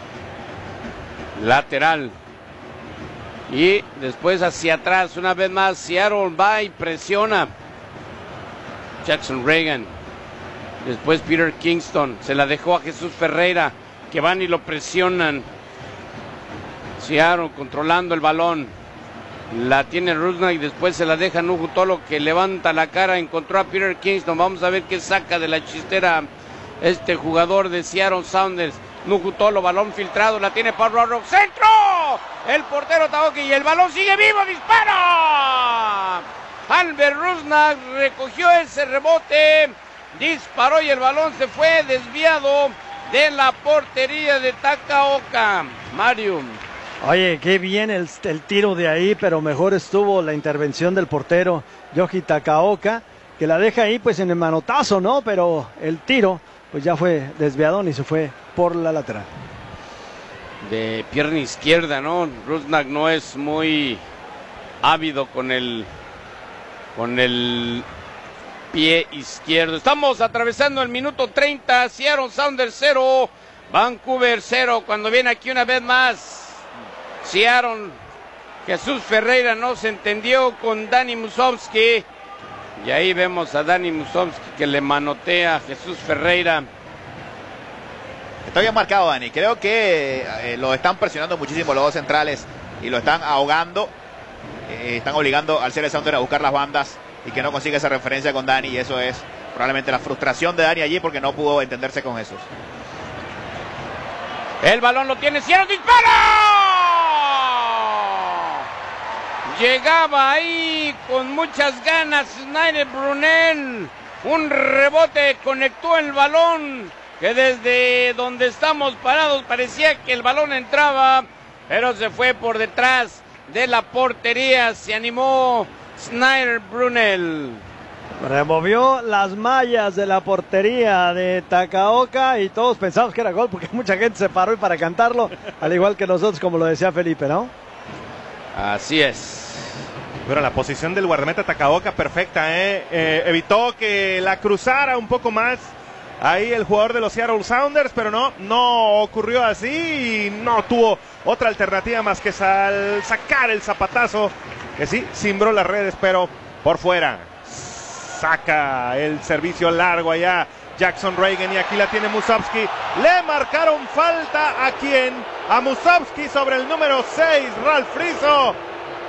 lateral. Y después hacia atrás, una vez más Seattle va y presiona. Jackson Reagan. Después Peter Kingston, se la dejó a Jesús Ferreira, que van y lo presionan. Seattle controlando el balón. La tiene Rusnak y después se la deja Nuhu Tolo, que levanta la cara, encontró a Peter Kingston. Vamos a ver qué saca de la chistera este jugador de Seattle Sounders. Nuhu Tolo, balón filtrado, la tiene Paul Rock, ¡centro! El portero Taoki y el balón sigue vivo, ¡dispara! Albert Rusnak recogió ese rebote, disparó y el balón se fue desviado de la portería de Takaoka. Mario.
Oye, qué bien el, el tiro de ahí, pero mejor estuvo la intervención del portero Yoji Takaoka, que la deja ahí pues en el manotazo, ¿no? Pero el tiro pues ya fue desviado y se fue por la lateral.
De pierna izquierda, ¿no? Rusnak no es muy ávido con el con el pie izquierdo. Estamos atravesando el minuto treinta, Seattle Sounders cero, Vancouver cero, cuando viene aquí una vez más Seattle. Jesús Ferreira no se entendió con Dani Musovski y ahí vemos a Dani Musovski que le manotea a Jesús Ferreira.
Está bien marcado, Dani. Creo que eh, lo están presionando muchísimo los dos centrales y lo están ahogando. Eh, están obligando al Seattle Sounders a buscar las bandas y que no consiga esa referencia con Dani, y eso es probablemente la frustración de Dani allí porque no pudo entenderse con Jesús.
El balón lo tiene Seattle, dispara. Llegaba ahí con muchas ganas Snyder Brunel. Un rebote, conectó el balón, que desde donde estamos parados parecía que el balón entraba, pero se fue por detrás de la portería. Se animó Snyder Brunel.
Removió las mallas de la portería de Takaoka y todos pensamos que era gol porque mucha gente se paró y para cantarlo, al igual que nosotros, como lo decía Felipe, ¿no?
Así es.
Pero la posición del guardameta Takaoka perfecta, ¿eh? Eh, evitó que la cruzara un poco más ahí el jugador de los Seattle Sounders, pero no, no ocurrió así y no tuvo otra alternativa más que sal, sacar el zapatazo, que sí, cimbró las redes, pero por fuera. Saca el servicio largo allá Jackson Reagan y aquí la tiene Musovski. Le marcaron falta, ¿a quién? A Musovski sobre el número seis, Ralph Friso.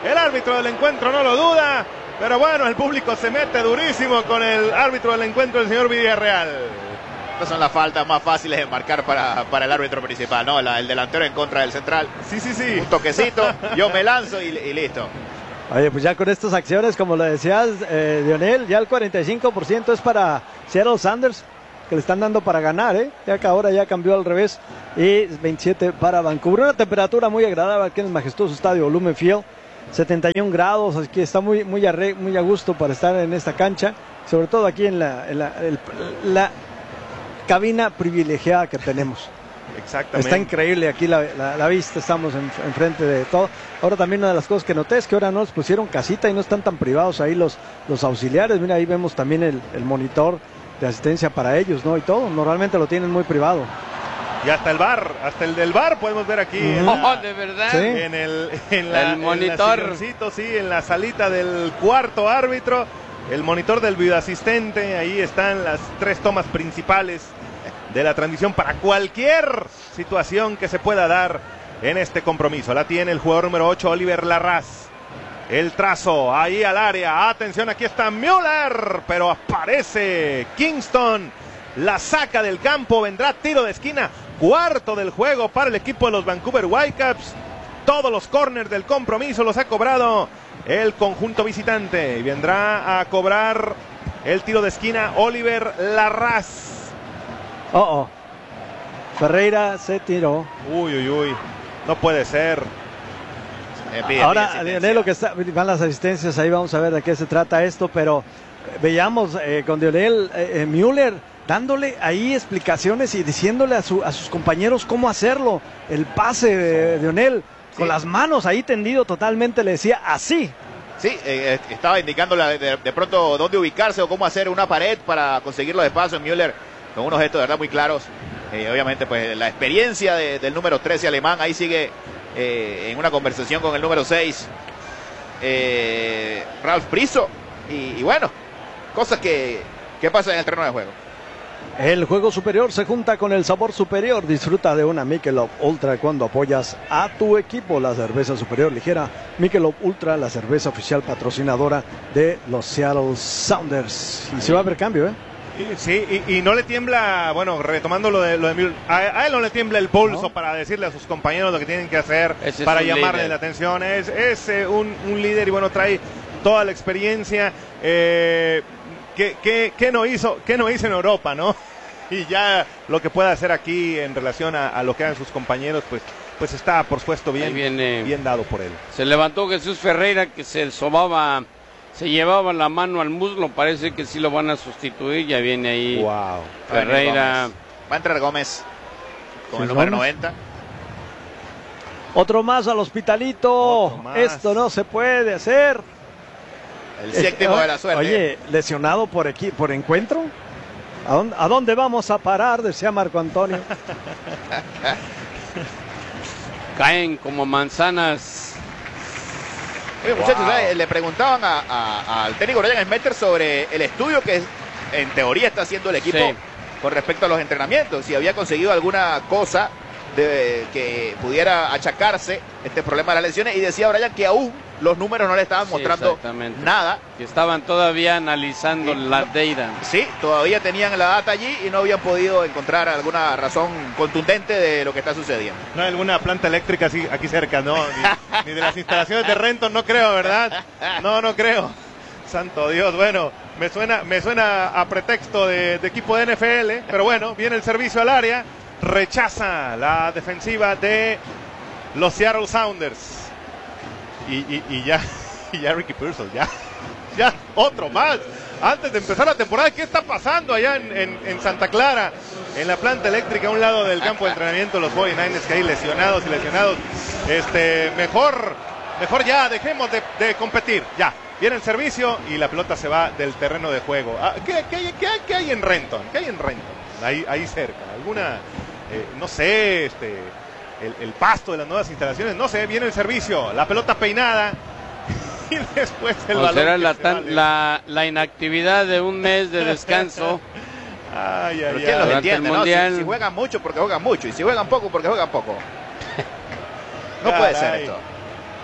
El árbitro del encuentro no lo duda. Pero bueno, el público se mete durísimo con el árbitro del encuentro, el señor Villarreal.
Estas son las faltas más fáciles de marcar para, para el árbitro principal, ¿no? La, el delantero en contra del central.
Sí, sí, sí.
Un toquecito, yo me lanzo y, y listo.
Oye, pues ya con estas acciones, como lo decías, eh, Lionel, ya el cuarenta y cinco por ciento es para Seattle Sounders, que le están dando para ganar, ¿eh? Ya que ahora ya cambió al revés. Y veintisiete para Vancouver. Una temperatura muy agradable aquí en el majestuoso estadio Lumen Field. setenta y un grados, así que está muy, muy, a, muy a gusto para estar en esta cancha. Sobre todo aquí en la, en la, el, la cabina privilegiada que tenemos.
Exactamente.
Está increíble aquí la, la, la vista, estamos en, enfrente de todo. Ahora también una de las cosas que noté es que ahora no les pusieron casita y no están tan privados ahí los, los auxiliares. Mira, ahí vemos también el, el monitor de asistencia para ellos, ¿no? Y todo, normalmente lo tienen muy privado.
Y hasta el bar, hasta el del bar podemos ver aquí.
Mm.
En la,
oh, de verdad.
¿Sí?
En el, en la,
el monitor.
En la sí, en la salita del cuarto árbitro. El monitor del videoasistente. Ahí están las tres tomas principales de la transmisión para cualquier situación que se pueda dar en este compromiso. La tiene el jugador número ocho, Oliver Larraz. El trazo ahí al área. Atención, aquí está Müller, pero aparece Kingston. La saca del campo, vendrá tiro de esquina. Cuarto del juego para el equipo de los Vancouver Whitecaps. Todos los corners del compromiso los ha cobrado el conjunto visitante. Y vendrá a cobrar el tiro de esquina Oliver Larraz.
Oh, oh. Ferreira se tiró.
Uy, uy, uy. No puede ser.
Eh, pide,
Ahora,
pide
Lionel, lo que está, van las asistencias, ahí vamos a ver de qué se trata esto, pero veíamos eh, con Lionel eh, eh, Müller dándole ahí explicaciones y diciéndole a, su, a sus compañeros cómo hacerlo. El pase de Lionel, con
Sí.
las manos ahí tendido totalmente, le decía así.
Sí, eh, estaba indicándole de, de pronto dónde ubicarse o cómo hacer una pared para conseguir los espacios. Müller con unos gestos de verdad muy claros. Eh, obviamente, pues la experiencia de, del número trece alemán ahí sigue eh, en una conversación con el número seis, eh, Ralf Priso. Y, y bueno, cosas que, que pasan en el terreno de juego.
El juego superior se junta con el sabor superior. Disfruta de una Michelob Ultra cuando apoyas a tu equipo. La cerveza superior ligera Michelob Ultra, la cerveza oficial patrocinadora de los Seattle Sounders. Y se va a ver cambio, ¿eh?
Y, sí, y, y no le tiembla, bueno, retomando lo de, lo de Müller, a, a él no le tiembla el pulso, ¿no?, para decirle a sus compañeros lo que tienen que hacer,
Ese
para
es un
llamarle
líder.
la atención. Es, es eh, un, un líder y bueno, trae toda la experiencia. Eh, ¿qué, qué, qué no hizo, qué no hizo en Europa, no? Y ya lo que pueda hacer aquí en relación a, a lo que hagan sus compañeros, pues, pues está, por supuesto, bien,
viene.
bien dado por él.
Se levantó Jesús Ferreira, que se sobaba, se llevaba la mano al muslo. Parece que sí lo van a sustituir. Ya viene ahí
Wow.
Ferreira.
Va a entrar Gómez con
Sí,
el número
Gómez.
noventa.
Otro más al hospitalito.
Otro más.
Esto no se puede hacer.
El séptimo
Eh,
de la suerte.
Oye, lesionado por, equi por encuentro. ¿A dónde, ¿A dónde vamos a parar? Decía Marco Antonio.
Caen como manzanas.
Oye, muchachos,
Wow.
¿sabes? Le preguntaban a- a- al técnico Ryan Smetter sobre el estudio que en teoría está haciendo el equipo
Sí.
con respecto a los entrenamientos, si había conseguido alguna cosa de, que pudiera achacarse este problema de las lesiones, y decía Brian que aún los números no le estaban
Sí,
mostrando
exactamente.
nada.
Que estaban todavía analizando
Sí,
la
no.
data.
Sí, todavía tenían la data allí y no habían podido encontrar alguna razón contundente de lo que está sucediendo.
No hay alguna planta eléctrica así, aquí cerca, ¿no? Ni, ni de las instalaciones de Renton, no creo, ¿verdad? No, no creo. Santo Dios, bueno, me suena, me suena a pretexto de, de equipo de N F L, pero bueno, viene el servicio al área, rechaza la defensiva de los Seattle Sounders. Y, y, y ya, y ya Ricky Pearson, ya, ya, otro más. Antes de empezar la temporada, ¿qué está pasando allá en, en, en Santa Clara? En la planta eléctrica, a un lado del campo de entrenamiento, los cuarenta y nueve ers que hay lesionados y lesionados. Este, mejor, mejor ya, dejemos de, de competir, ya. Viene el servicio y la pelota se va del terreno de juego. Ah, ¿qué, qué, hay- qué hay- qué hay en Renton? ¿Qué hay en Renton? Ahí, ahí cerca. ¿Alguna, eh, no sé, este, el, el pasto de las nuevas instalaciones? No sé, viene el servicio, la pelota peinada y después el
O
balón.
será
que
la,
se
tan-
va de-
la, la inactividad de un mes de descanso.
Ay,
Pero
ay,
¿quién los
ay.
Durante el
entiende, no? Si,
Mundial.
si juegan mucho, porque juegan mucho, y si juegan poco, porque juegan poco. No puede ser
Caray.
esto.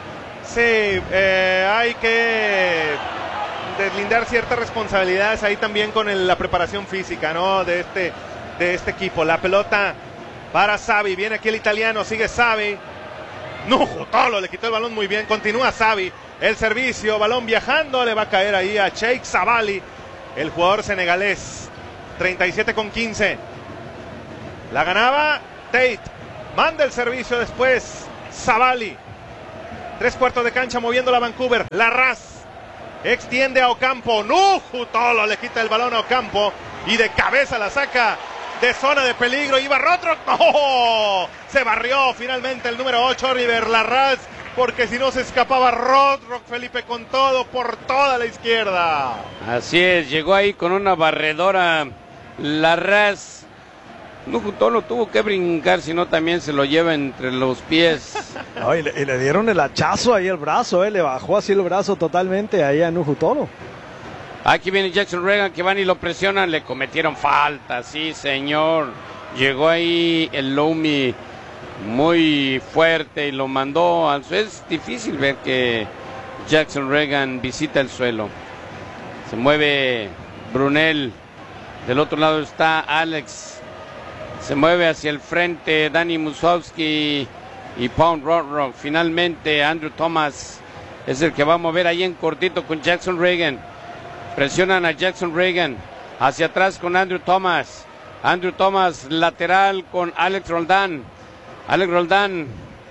Sí, eh, hay que deslindar ciertas responsabilidades ahí también con el, la preparación física, ¿no? De este, de este equipo. La pelota para Xavi, viene aquí el italiano, sigue Xavi. Nuhu Tolo le quitó el balón muy bien, continúa Xavi. El servicio, balón viajando, le va a caer ahí a Sheikh Sabali, el jugador senegalés. treinta y siete con quince. La ganaba Tate. Manda el servicio después Sabali. Tres cuartos de cancha moviendo la Vancouver. Larraz extiende a Ocampo. Nuhu Tolo le quita el balón a Ocampo y de cabeza la saca de zona de peligro. Iba Rothrock. ¡No! Se barrió finalmente el número ocho, Oliver Larraz, porque si no se escapaba Rothrock, Felipe, con todo por toda la izquierda.
Así es, llegó ahí con una barredora Larraz. Nuhu Tolo tuvo que brincar, si no también se lo lleva entre los pies.
No, y, le, y le dieron el hachazo ahí el brazo, eh, le bajó así el brazo totalmente ahí a Nuhu Tolo.
Aquí viene Jackson Regan, que van y lo presionan, le cometieron falta, sí señor. Llegó ahí el Lomi muy fuerte y lo mandó al suelo. Es difícil ver que Jackson Regan visita el suelo. Se mueve Brunel, del otro lado está Alex. Se mueve hacia el frente Danny Musovski y Paul Rothrock. Finalmente Andrew Thomas es el que va a mover ahí en cortito con Jackson Regan. Presionan a Jackson Regan hacia atrás con Andrew Thomas. Andrew Thomas lateral con Alex Roldan. Alex Roldan,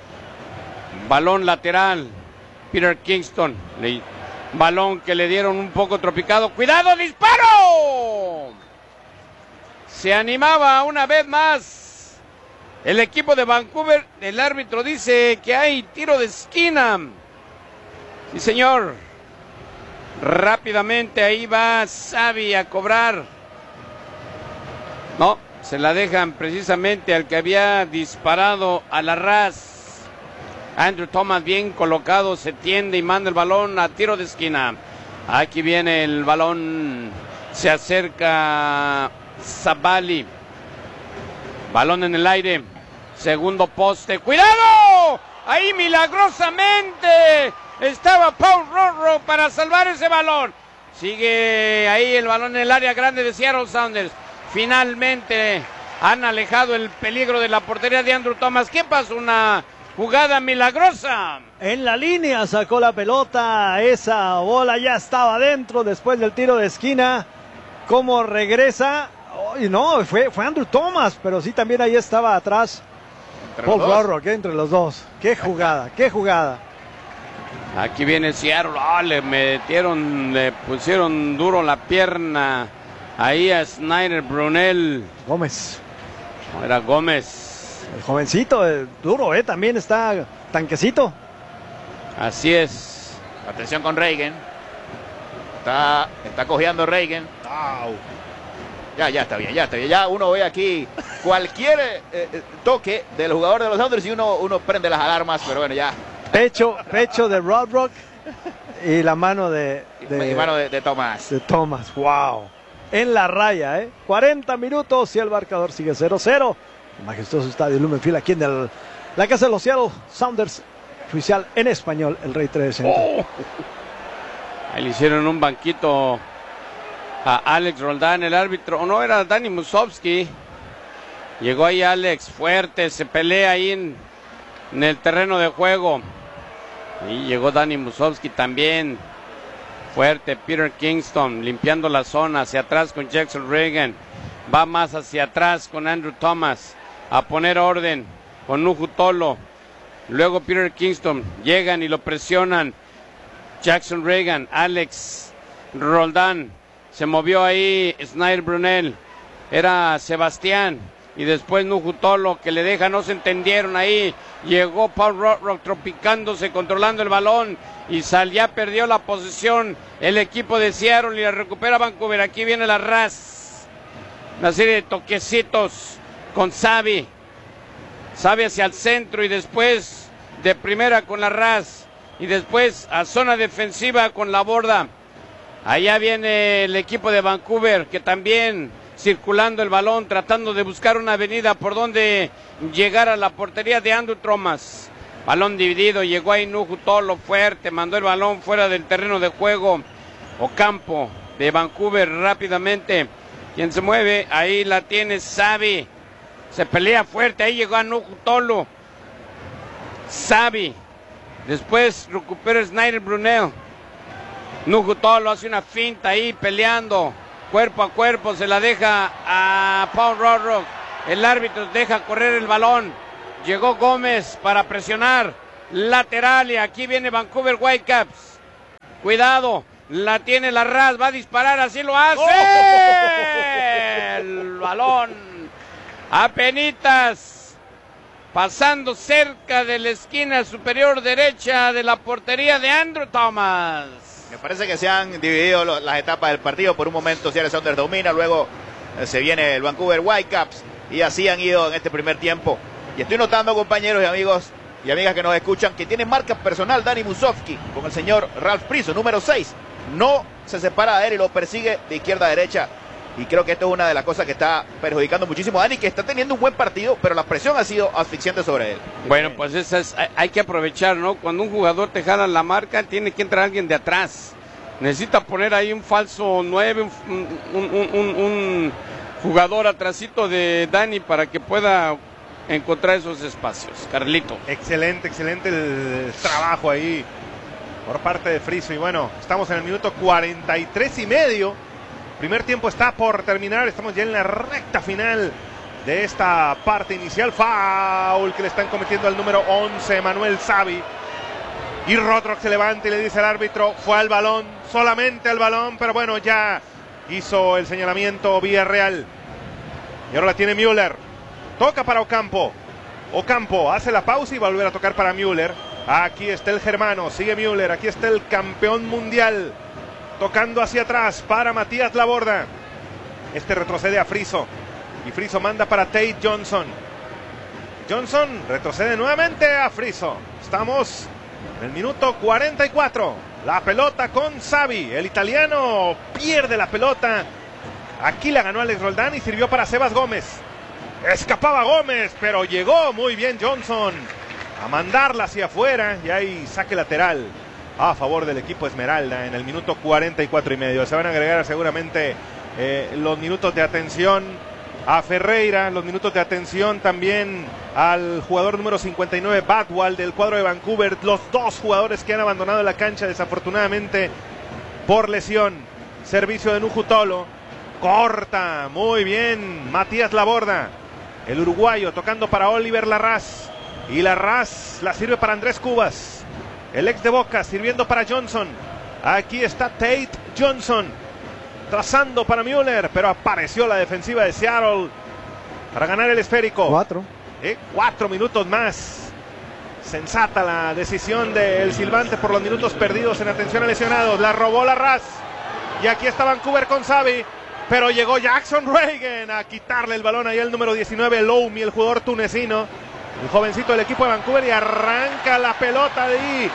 balón lateral. Peter Kingston, le, balón que le dieron un poco tropicado. ¡Cuidado, disparo! Se animaba una vez más el equipo de Vancouver. El árbitro dice que hay tiro de esquina. Sí, señor. Rápidamente ahí va Xavi a cobrar. No, se la dejan precisamente al que había disparado a Larraz. Andrew Thomas bien colocado, se tiende y manda el balón a tiro de esquina. Aquí viene el balón, se acerca Sabali. Balón en el aire, segundo poste. ¡Cuidado! Ahí milagrosamente estaba Paul Rothrock para salvar ese balón. Sigue ahí el balón en el área grande de Seattle Sounders. Finalmente han alejado el peligro de la portería de Andrew Thomas. ¿Qué pasó? Una jugada milagrosa.
En la línea sacó la pelota. Esa bola ya estaba dentro después del tiro de esquina. ¿Cómo regresa? Oh, no, fue, fue Andrew Thomas, pero sí también ahí estaba atrás Paul Rothrock, entre los dos. Qué jugada, qué jugada.
Aquí viene Seattle. Oh, le metieron, le pusieron duro la pierna ahí a Snyder Brunel.
Gómez.
No, era Gómez.
El jovencito, eh, duro, eh, también está tanquecito.
Así es.
Atención con Reagan. Está, está cojeando Reagan.
Au.
Ya, ya está bien, ya está bien. Ya uno ve aquí cualquier eh, eh, toque del jugador de los Sounders y uno, uno prende las alarmas, pero bueno, ya.
Pecho, pecho de Rothrock y la mano de, de,
Y mano de, de Thomas.
de Thomas. Wow. En la raya, ¿eh? cuarenta minutos y el marcador sigue cero cero. El majestuoso estadio Lumen Field aquí en el, la casa de los Seattle Sounders. Oficial en español, el Rey Trade Center.
Oh. Ahí le hicieron un banquito a Alex Roldan, el árbitro. O no, era Danny Musovski. Llegó ahí Alex fuerte, se pelea ahí en, en el terreno de juego. Y llegó Danny Musovski también. Fuerte, Peter Kingston limpiando la zona hacia atrás con Jackson Regan. Va más hacia atrás con Andrew Thomas a poner orden con Nuhu Tolo. Luego Peter Kingston, llegan y lo presionan. Jackson Regan, Alex Roldan. Se movió ahí Snyder Brunel. Era Sebastián. Y después Nuhu Tolo, que le deja, no se entendieron ahí. Llegó Paul Rothrock tropicándose, controlando el balón. Y sal, ya perdió la posesión el equipo de Seattle y la recupera Vancouver. Aquí viene la Raz. Una serie de toquecitos con Xavi. Xavi hacia el centro y después de primera con la Raz. Y después a zona defensiva con la Borda. Allá viene el equipo de Vancouver, que también circulando el balón, tratando de buscar una avenida por donde llegar a la portería de Andrew Thomas. Balón dividido, llegó ahí Nuhu Tolo fuerte, mandó el balón fuera del terreno de juego. Ocampo de Vancouver rápidamente. Quien se mueve, ahí la tiene Xavi. Se pelea fuerte, ahí llegó a Nuhu Tolo. Xavi. Después recupera Snyder Brunel. Nuhu Tolo hace una finta ahí peleando. Cuerpo a cuerpo, se la deja a Paul Rothrock. El árbitro deja correr el balón. Llegó Gómez para presionar. Lateral y aquí viene Vancouver Whitecaps. Cuidado, la tiene Larraz, va a disparar, así lo hace. ¡Oh! El balón apenitas pasando cerca de la esquina superior derecha de la portería de Andrew Thomas.
Me parece que se han dividido lo, las etapas del partido. Por un momento Seattle Sounders domina, luego eh, se viene el Vancouver Whitecaps y así han ido en este primer tiempo. Y estoy notando, compañeros y amigos y amigas que nos escuchan, que tiene marca personal Dani Musovski con el señor Ralph Priso, número seis. No se separa de él y lo persigue de izquierda a derecha. Y creo que esto es una de las cosas que está perjudicando muchísimo a Dani, que está teniendo un buen partido, pero la presión ha sido asfixiante sobre él.
Bueno, pues esa es, hay que aprovechar, ¿no? Cuando un jugador te jala la marca, tiene que entrar alguien de atrás. Necesita poner ahí un falso nueve, un, un, un, un, un jugador atrasito de Dani para que pueda encontrar esos espacios. Carlito.
Excelente, excelente el trabajo ahí por parte de Friso. Y bueno, estamos en el minuto cuarenta y tres y medio. Primer tiempo está por terminar. Estamos ya en la recta final de esta parte inicial. Foul que le están cometiendo al número once, Manuel Xavi. Y Rothrock se levanta y le dice al árbitro, fue al balón, solamente al balón, pero bueno, ya hizo el señalamiento Villarreal. Y ahora la tiene Müller. Toca para Ocampo. Ocampo hace la pausa y va a volver a tocar para Müller. Aquí está el germano, sigue Müller, aquí está el campeón mundial. Tocando hacia atrás para Matías Laborda. Este retrocede a Friso. Y Friso manda para Tate Johnson. Johnson retrocede nuevamente a Friso. Estamos en el minuto cuarenta y cuatro. La pelota con Xavi. El italiano pierde la pelota. Aquí la ganó Alex Roldán y sirvió para Sebas Gómez. Escapaba Gómez, pero llegó muy bien Johnson a mandarla hacia afuera. Y ahí saque lateral a favor del equipo Esmeralda en el minuto cuarenta y cuatro y medio. Se van a agregar seguramente eh, los minutos de atención a Ferreira, los minutos de atención también al jugador número cincuenta y nueve, Badwal, del cuadro de Vancouver. Los dos jugadores que han abandonado la cancha desafortunadamente por lesión. Servicio de Nuhu Tolo. Corta, muy bien, Matías Laborda. El uruguayo tocando para Oliver Larraz. Y Larraz la sirve para Andrés Cubas. El ex de Boca sirviendo para Johnson. Aquí está Tate Johnson. Trazando para Müller, pero apareció la defensiva de Seattle para ganar el esférico.
Cuatro.
Eh, cuatro minutos más. Sensata la decisión del silbante por los minutos perdidos en atención a lesionados. La robó Larraz. Y aquí está Vancouver con Xavi. Pero llegó Jackson Reagan a quitarle el balón ahí al número diecinueve, Loumi, el jugador tunecino. El jovencito del equipo de Vancouver, y arranca la pelota de ahí,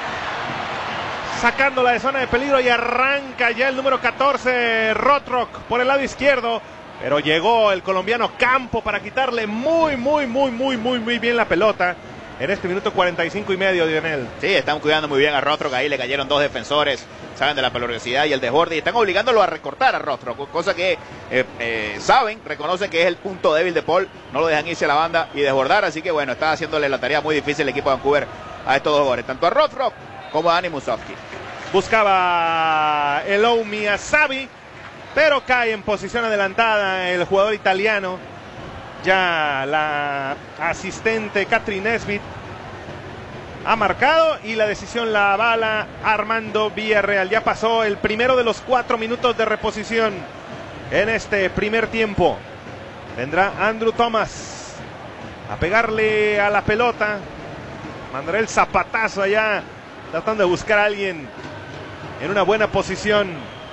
sacándola de zona de peligro, y arranca ya el número catorce, Rothrock, por el lado izquierdo. Pero llegó el colombiano Campo para quitarle muy, muy, muy, muy, muy, muy bien la pelota en este minuto cuarenta y cinco y medio, Dionel.
Sí, están cuidando muy bien a Rothrock. Ahí le cayeron dos defensores, saben de la peligrosidad y el desborde, y están obligándolo a recortar a Rothrock, cosa que eh, eh, saben, reconocen que es el punto débil de Paul. No lo dejan irse a la banda y desbordar, así que bueno, está haciéndole la tarea muy difícil el equipo de Vancouver a estos dos jugadores, tanto a Rothrock como a Dani Musovski.
Buscaba el Loumi a Xavi, pero cae en posición adelantada el jugador italiano. Ya la asistente Catherine Nesbitt ha marcado y la decisión la avala Armando Villarreal. Ya pasó el primero de los cuatro minutos de reposición en este primer tiempo. Vendrá Andrew Thomas a pegarle a la pelota. Mandará el zapatazo allá, tratando de buscar a alguien en una buena posición.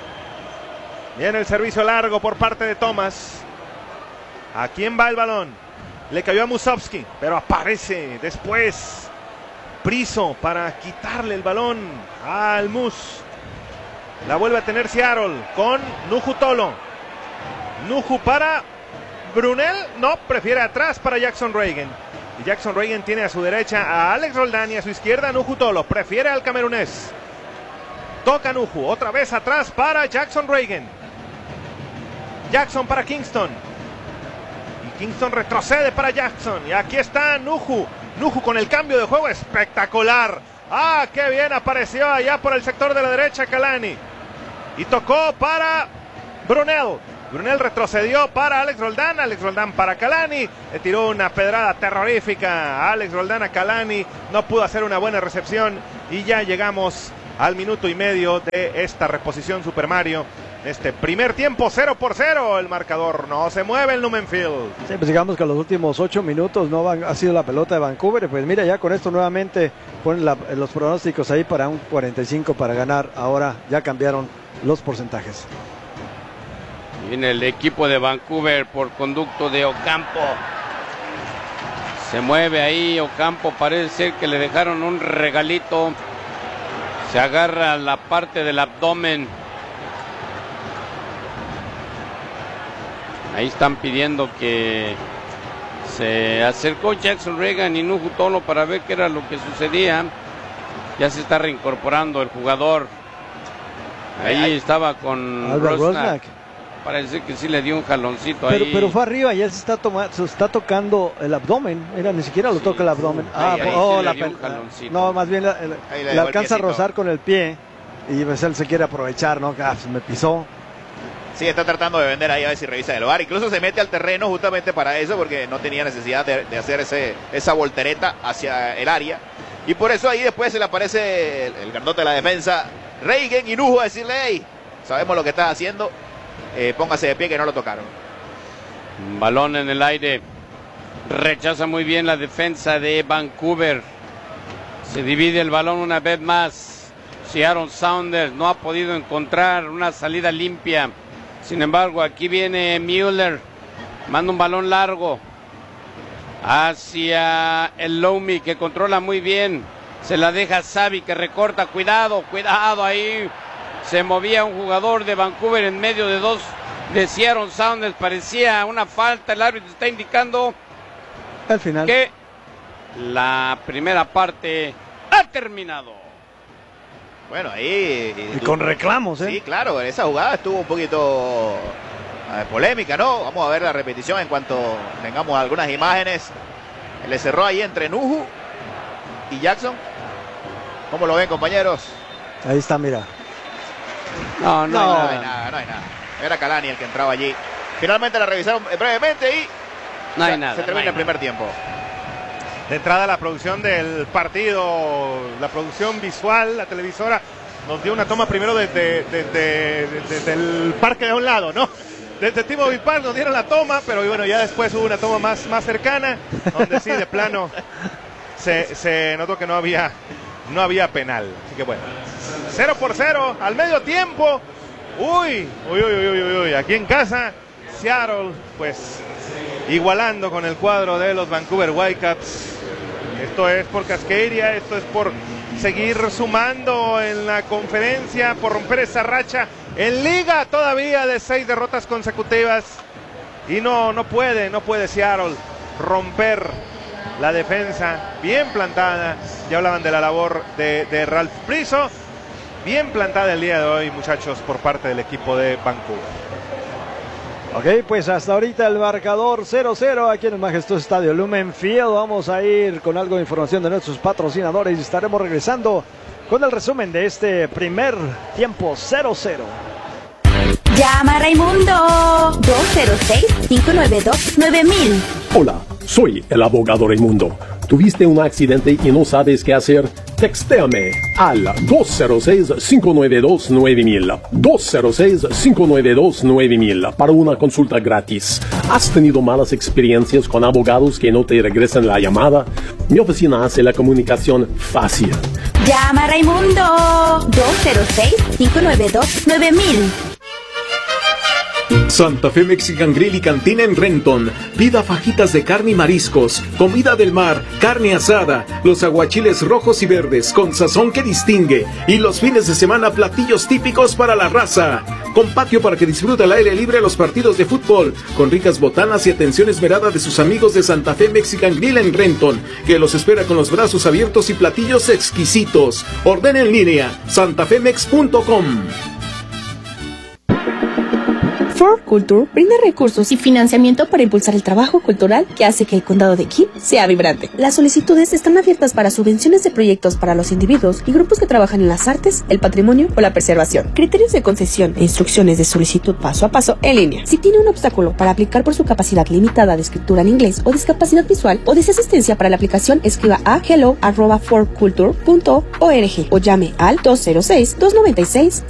Viene el servicio largo por parte de Thomas. ¿A quién va el balón? Le cayó a Musovski, pero aparece después Priso para quitarle el balón al Mus. La vuelve a tener Seattle con Nuhu Tolo. Nuhu para Brunel, no, prefiere atrás para Jackson Reagan. Y Jackson Reagan tiene a su derecha a Alex Roldán y a su izquierda a Nuhu Tolo. Prefiere al camerunés. Toca Nuhu. Otra vez atrás para Jackson Reagan. Jackson para Kingston. Y Kingston retrocede para Jackson. Y aquí está Nuhu. Nuhu con el cambio de juego espectacular. Ah, qué bien apareció allá por el sector de la derecha Kalani. Y tocó para Brunel. Brunel retrocedió para Alex Roldán. Alex Roldán para Kalani. Le tiró una pedrada terrorífica a Alex Roldán a Kalani. No pudo hacer una buena recepción. Y ya llegamos al minuto y medio de esta reposición Super Mario. Este primer tiempo, cero por cero. El marcador no se mueve el Lumenfield.
Sí, pues digamos que los últimos ocho minutos no van, ha sido la pelota de Vancouver. Pues mira, ya con esto nuevamente ponen la, los pronósticos ahí para un cuarenta y cinco para ganar. Ahora ya cambiaron los porcentajes.
Viene el equipo de Vancouver por conducto de Ocampo. Se mueve ahí Ocampo, parece ser que le dejaron un regalito. Se agarra la parte del abdomen. Ahí están pidiendo que se acercó Jackson Reagan y Nuhu Tolo para ver qué era lo que sucedía. Ya se está reincorporando el jugador. Ahí ay, ay. estaba con Rosnack. Parece que sí le dio un jaloncito
pero,
ahí.
Pero fue arriba y él se está, toma, se está tocando el abdomen. Era, ni siquiera lo sí, toca el abdomen. Sí, ah, ahí, oh, la no, más bien la, la, le, le alcanza a rozar con el pie. Y pues él se quiere aprovechar, ¿no? Ah, me pisó.
Sí, está tratando de vender ahí a ver si revisa el V A R. Incluso se mete al terreno justamente para eso, porque no tenía necesidad de, de hacer ese, esa voltereta hacia el área. Y por eso ahí después se le aparece el, el grandote de la defensa, Reagan y Nuhu, a decirle, hey, sabemos lo que estás haciendo, eh, póngase de pie que no lo tocaron.
Balón en el aire. Rechaza muy bien la defensa de Vancouver. Se divide el balón una vez más. Seattle Sounders no ha podido encontrar una salida limpia. Sin embargo, aquí viene Mueller. Manda un balón largo hacia el Lomi, que controla muy bien. Se la deja Xavi, que recorta. Cuidado, cuidado ahí. Se movía un jugador de Vancouver en medio de dos de Seattle Sounders. Parecía una falta. El árbitro está indicando
al final
que la primera parte ha terminado.
Bueno, ahí...
Y, y con reclamos, ¿eh?
Sí, claro, esa jugada estuvo un poquito eh, polémica, ¿no? Vamos a ver la repetición en cuanto tengamos algunas imágenes. Le cerró ahí entre Nuhu y Jackson. ¿Cómo lo ven, compañeros?
Ahí está, mira.
No, no,
no,
hay,
no hay nada, no hay nada. Era Kalani el que entraba allí. Finalmente la revisaron brevemente y
no hay
se,
nada,
se termina
no
el primer tiempo.
De entrada la producción del partido, la producción visual, la televisora, nos dio una toma primero desde, desde, desde el parque de un lado, ¿no? Desde T-Mobile Park nos dieron la toma, pero bueno, ya después hubo una toma más, más cercana, donde sí, de plano, se, se notó que no había, no había penal. Así que bueno, cero por cero al medio tiempo. Uy, uy, uy, uy, uy, uy, aquí en casa, Seattle, pues, igualando con el cuadro de los Vancouver Whitecaps. Esto es por Cascadia, esto es por seguir sumando en la conferencia, por romper esa racha en liga todavía de seis derrotas consecutivas. Y no, no puede, no puede Seattle romper la defensa bien plantada. Ya hablaban de la labor de, de Ralph Priso. Bien plantada el día de hoy, muchachos, por parte del equipo de Vancouver.
Ok, pues hasta ahorita el marcador cero cero aquí en el majestuoso estadio Lumenfield. Vamos a ir con algo de información de nuestros patrocinadores y estaremos regresando con el resumen de este primer tiempo cero cero.
Llama a Raimundo dos cero seis, cinco nueve dos, nueve mil.
Hola, soy el abogado Raimundo. ¿Tuviste un accidente y no sabes qué hacer? Textéame al dos cero seis, cinco nueve dos, nueve mil. dos cero seis, cinco nueve dos, nueve mil para una consulta gratis. ¿Has tenido malas experiencias con abogados que no te regresan la llamada? Mi oficina hace la comunicación fácil.
Llama a Raimundo dos cero seis, cinco nueve dos, nueve mil.
Santa Fe Mexican Grill y Cantina en Renton. Pida fajitas de carne y mariscos, comida del mar, carne asada, los aguachiles rojos y verdes con sazón que distingue y los fines de semana platillos típicos para la raza. con patio para que disfrute al aire libre los partidos de fútbol, con ricas botanas y atención esmerada de sus amigos de Santa Fe Mexican Grill en Renton, que los espera con los brazos abiertos y platillos exquisitos. Ordena en línea, santafemex punto com.
Ford Culture brinda recursos y financiamiento para impulsar el trabajo cultural que hace que el condado de King sea vibrante. Las solicitudes están abiertas para subvenciones de proyectos para los individuos y grupos que trabajan en las artes, el patrimonio o la preservación. Criterios de concesión e instrucciones de solicitud paso a paso en línea. Si tiene un obstáculo para aplicar por su capacidad limitada de escritura en inglés o discapacidad visual o desea asistencia para la aplicación, escriba a hello arroba ford culture punto org o llame al dos cero seis, dos noventa y seis,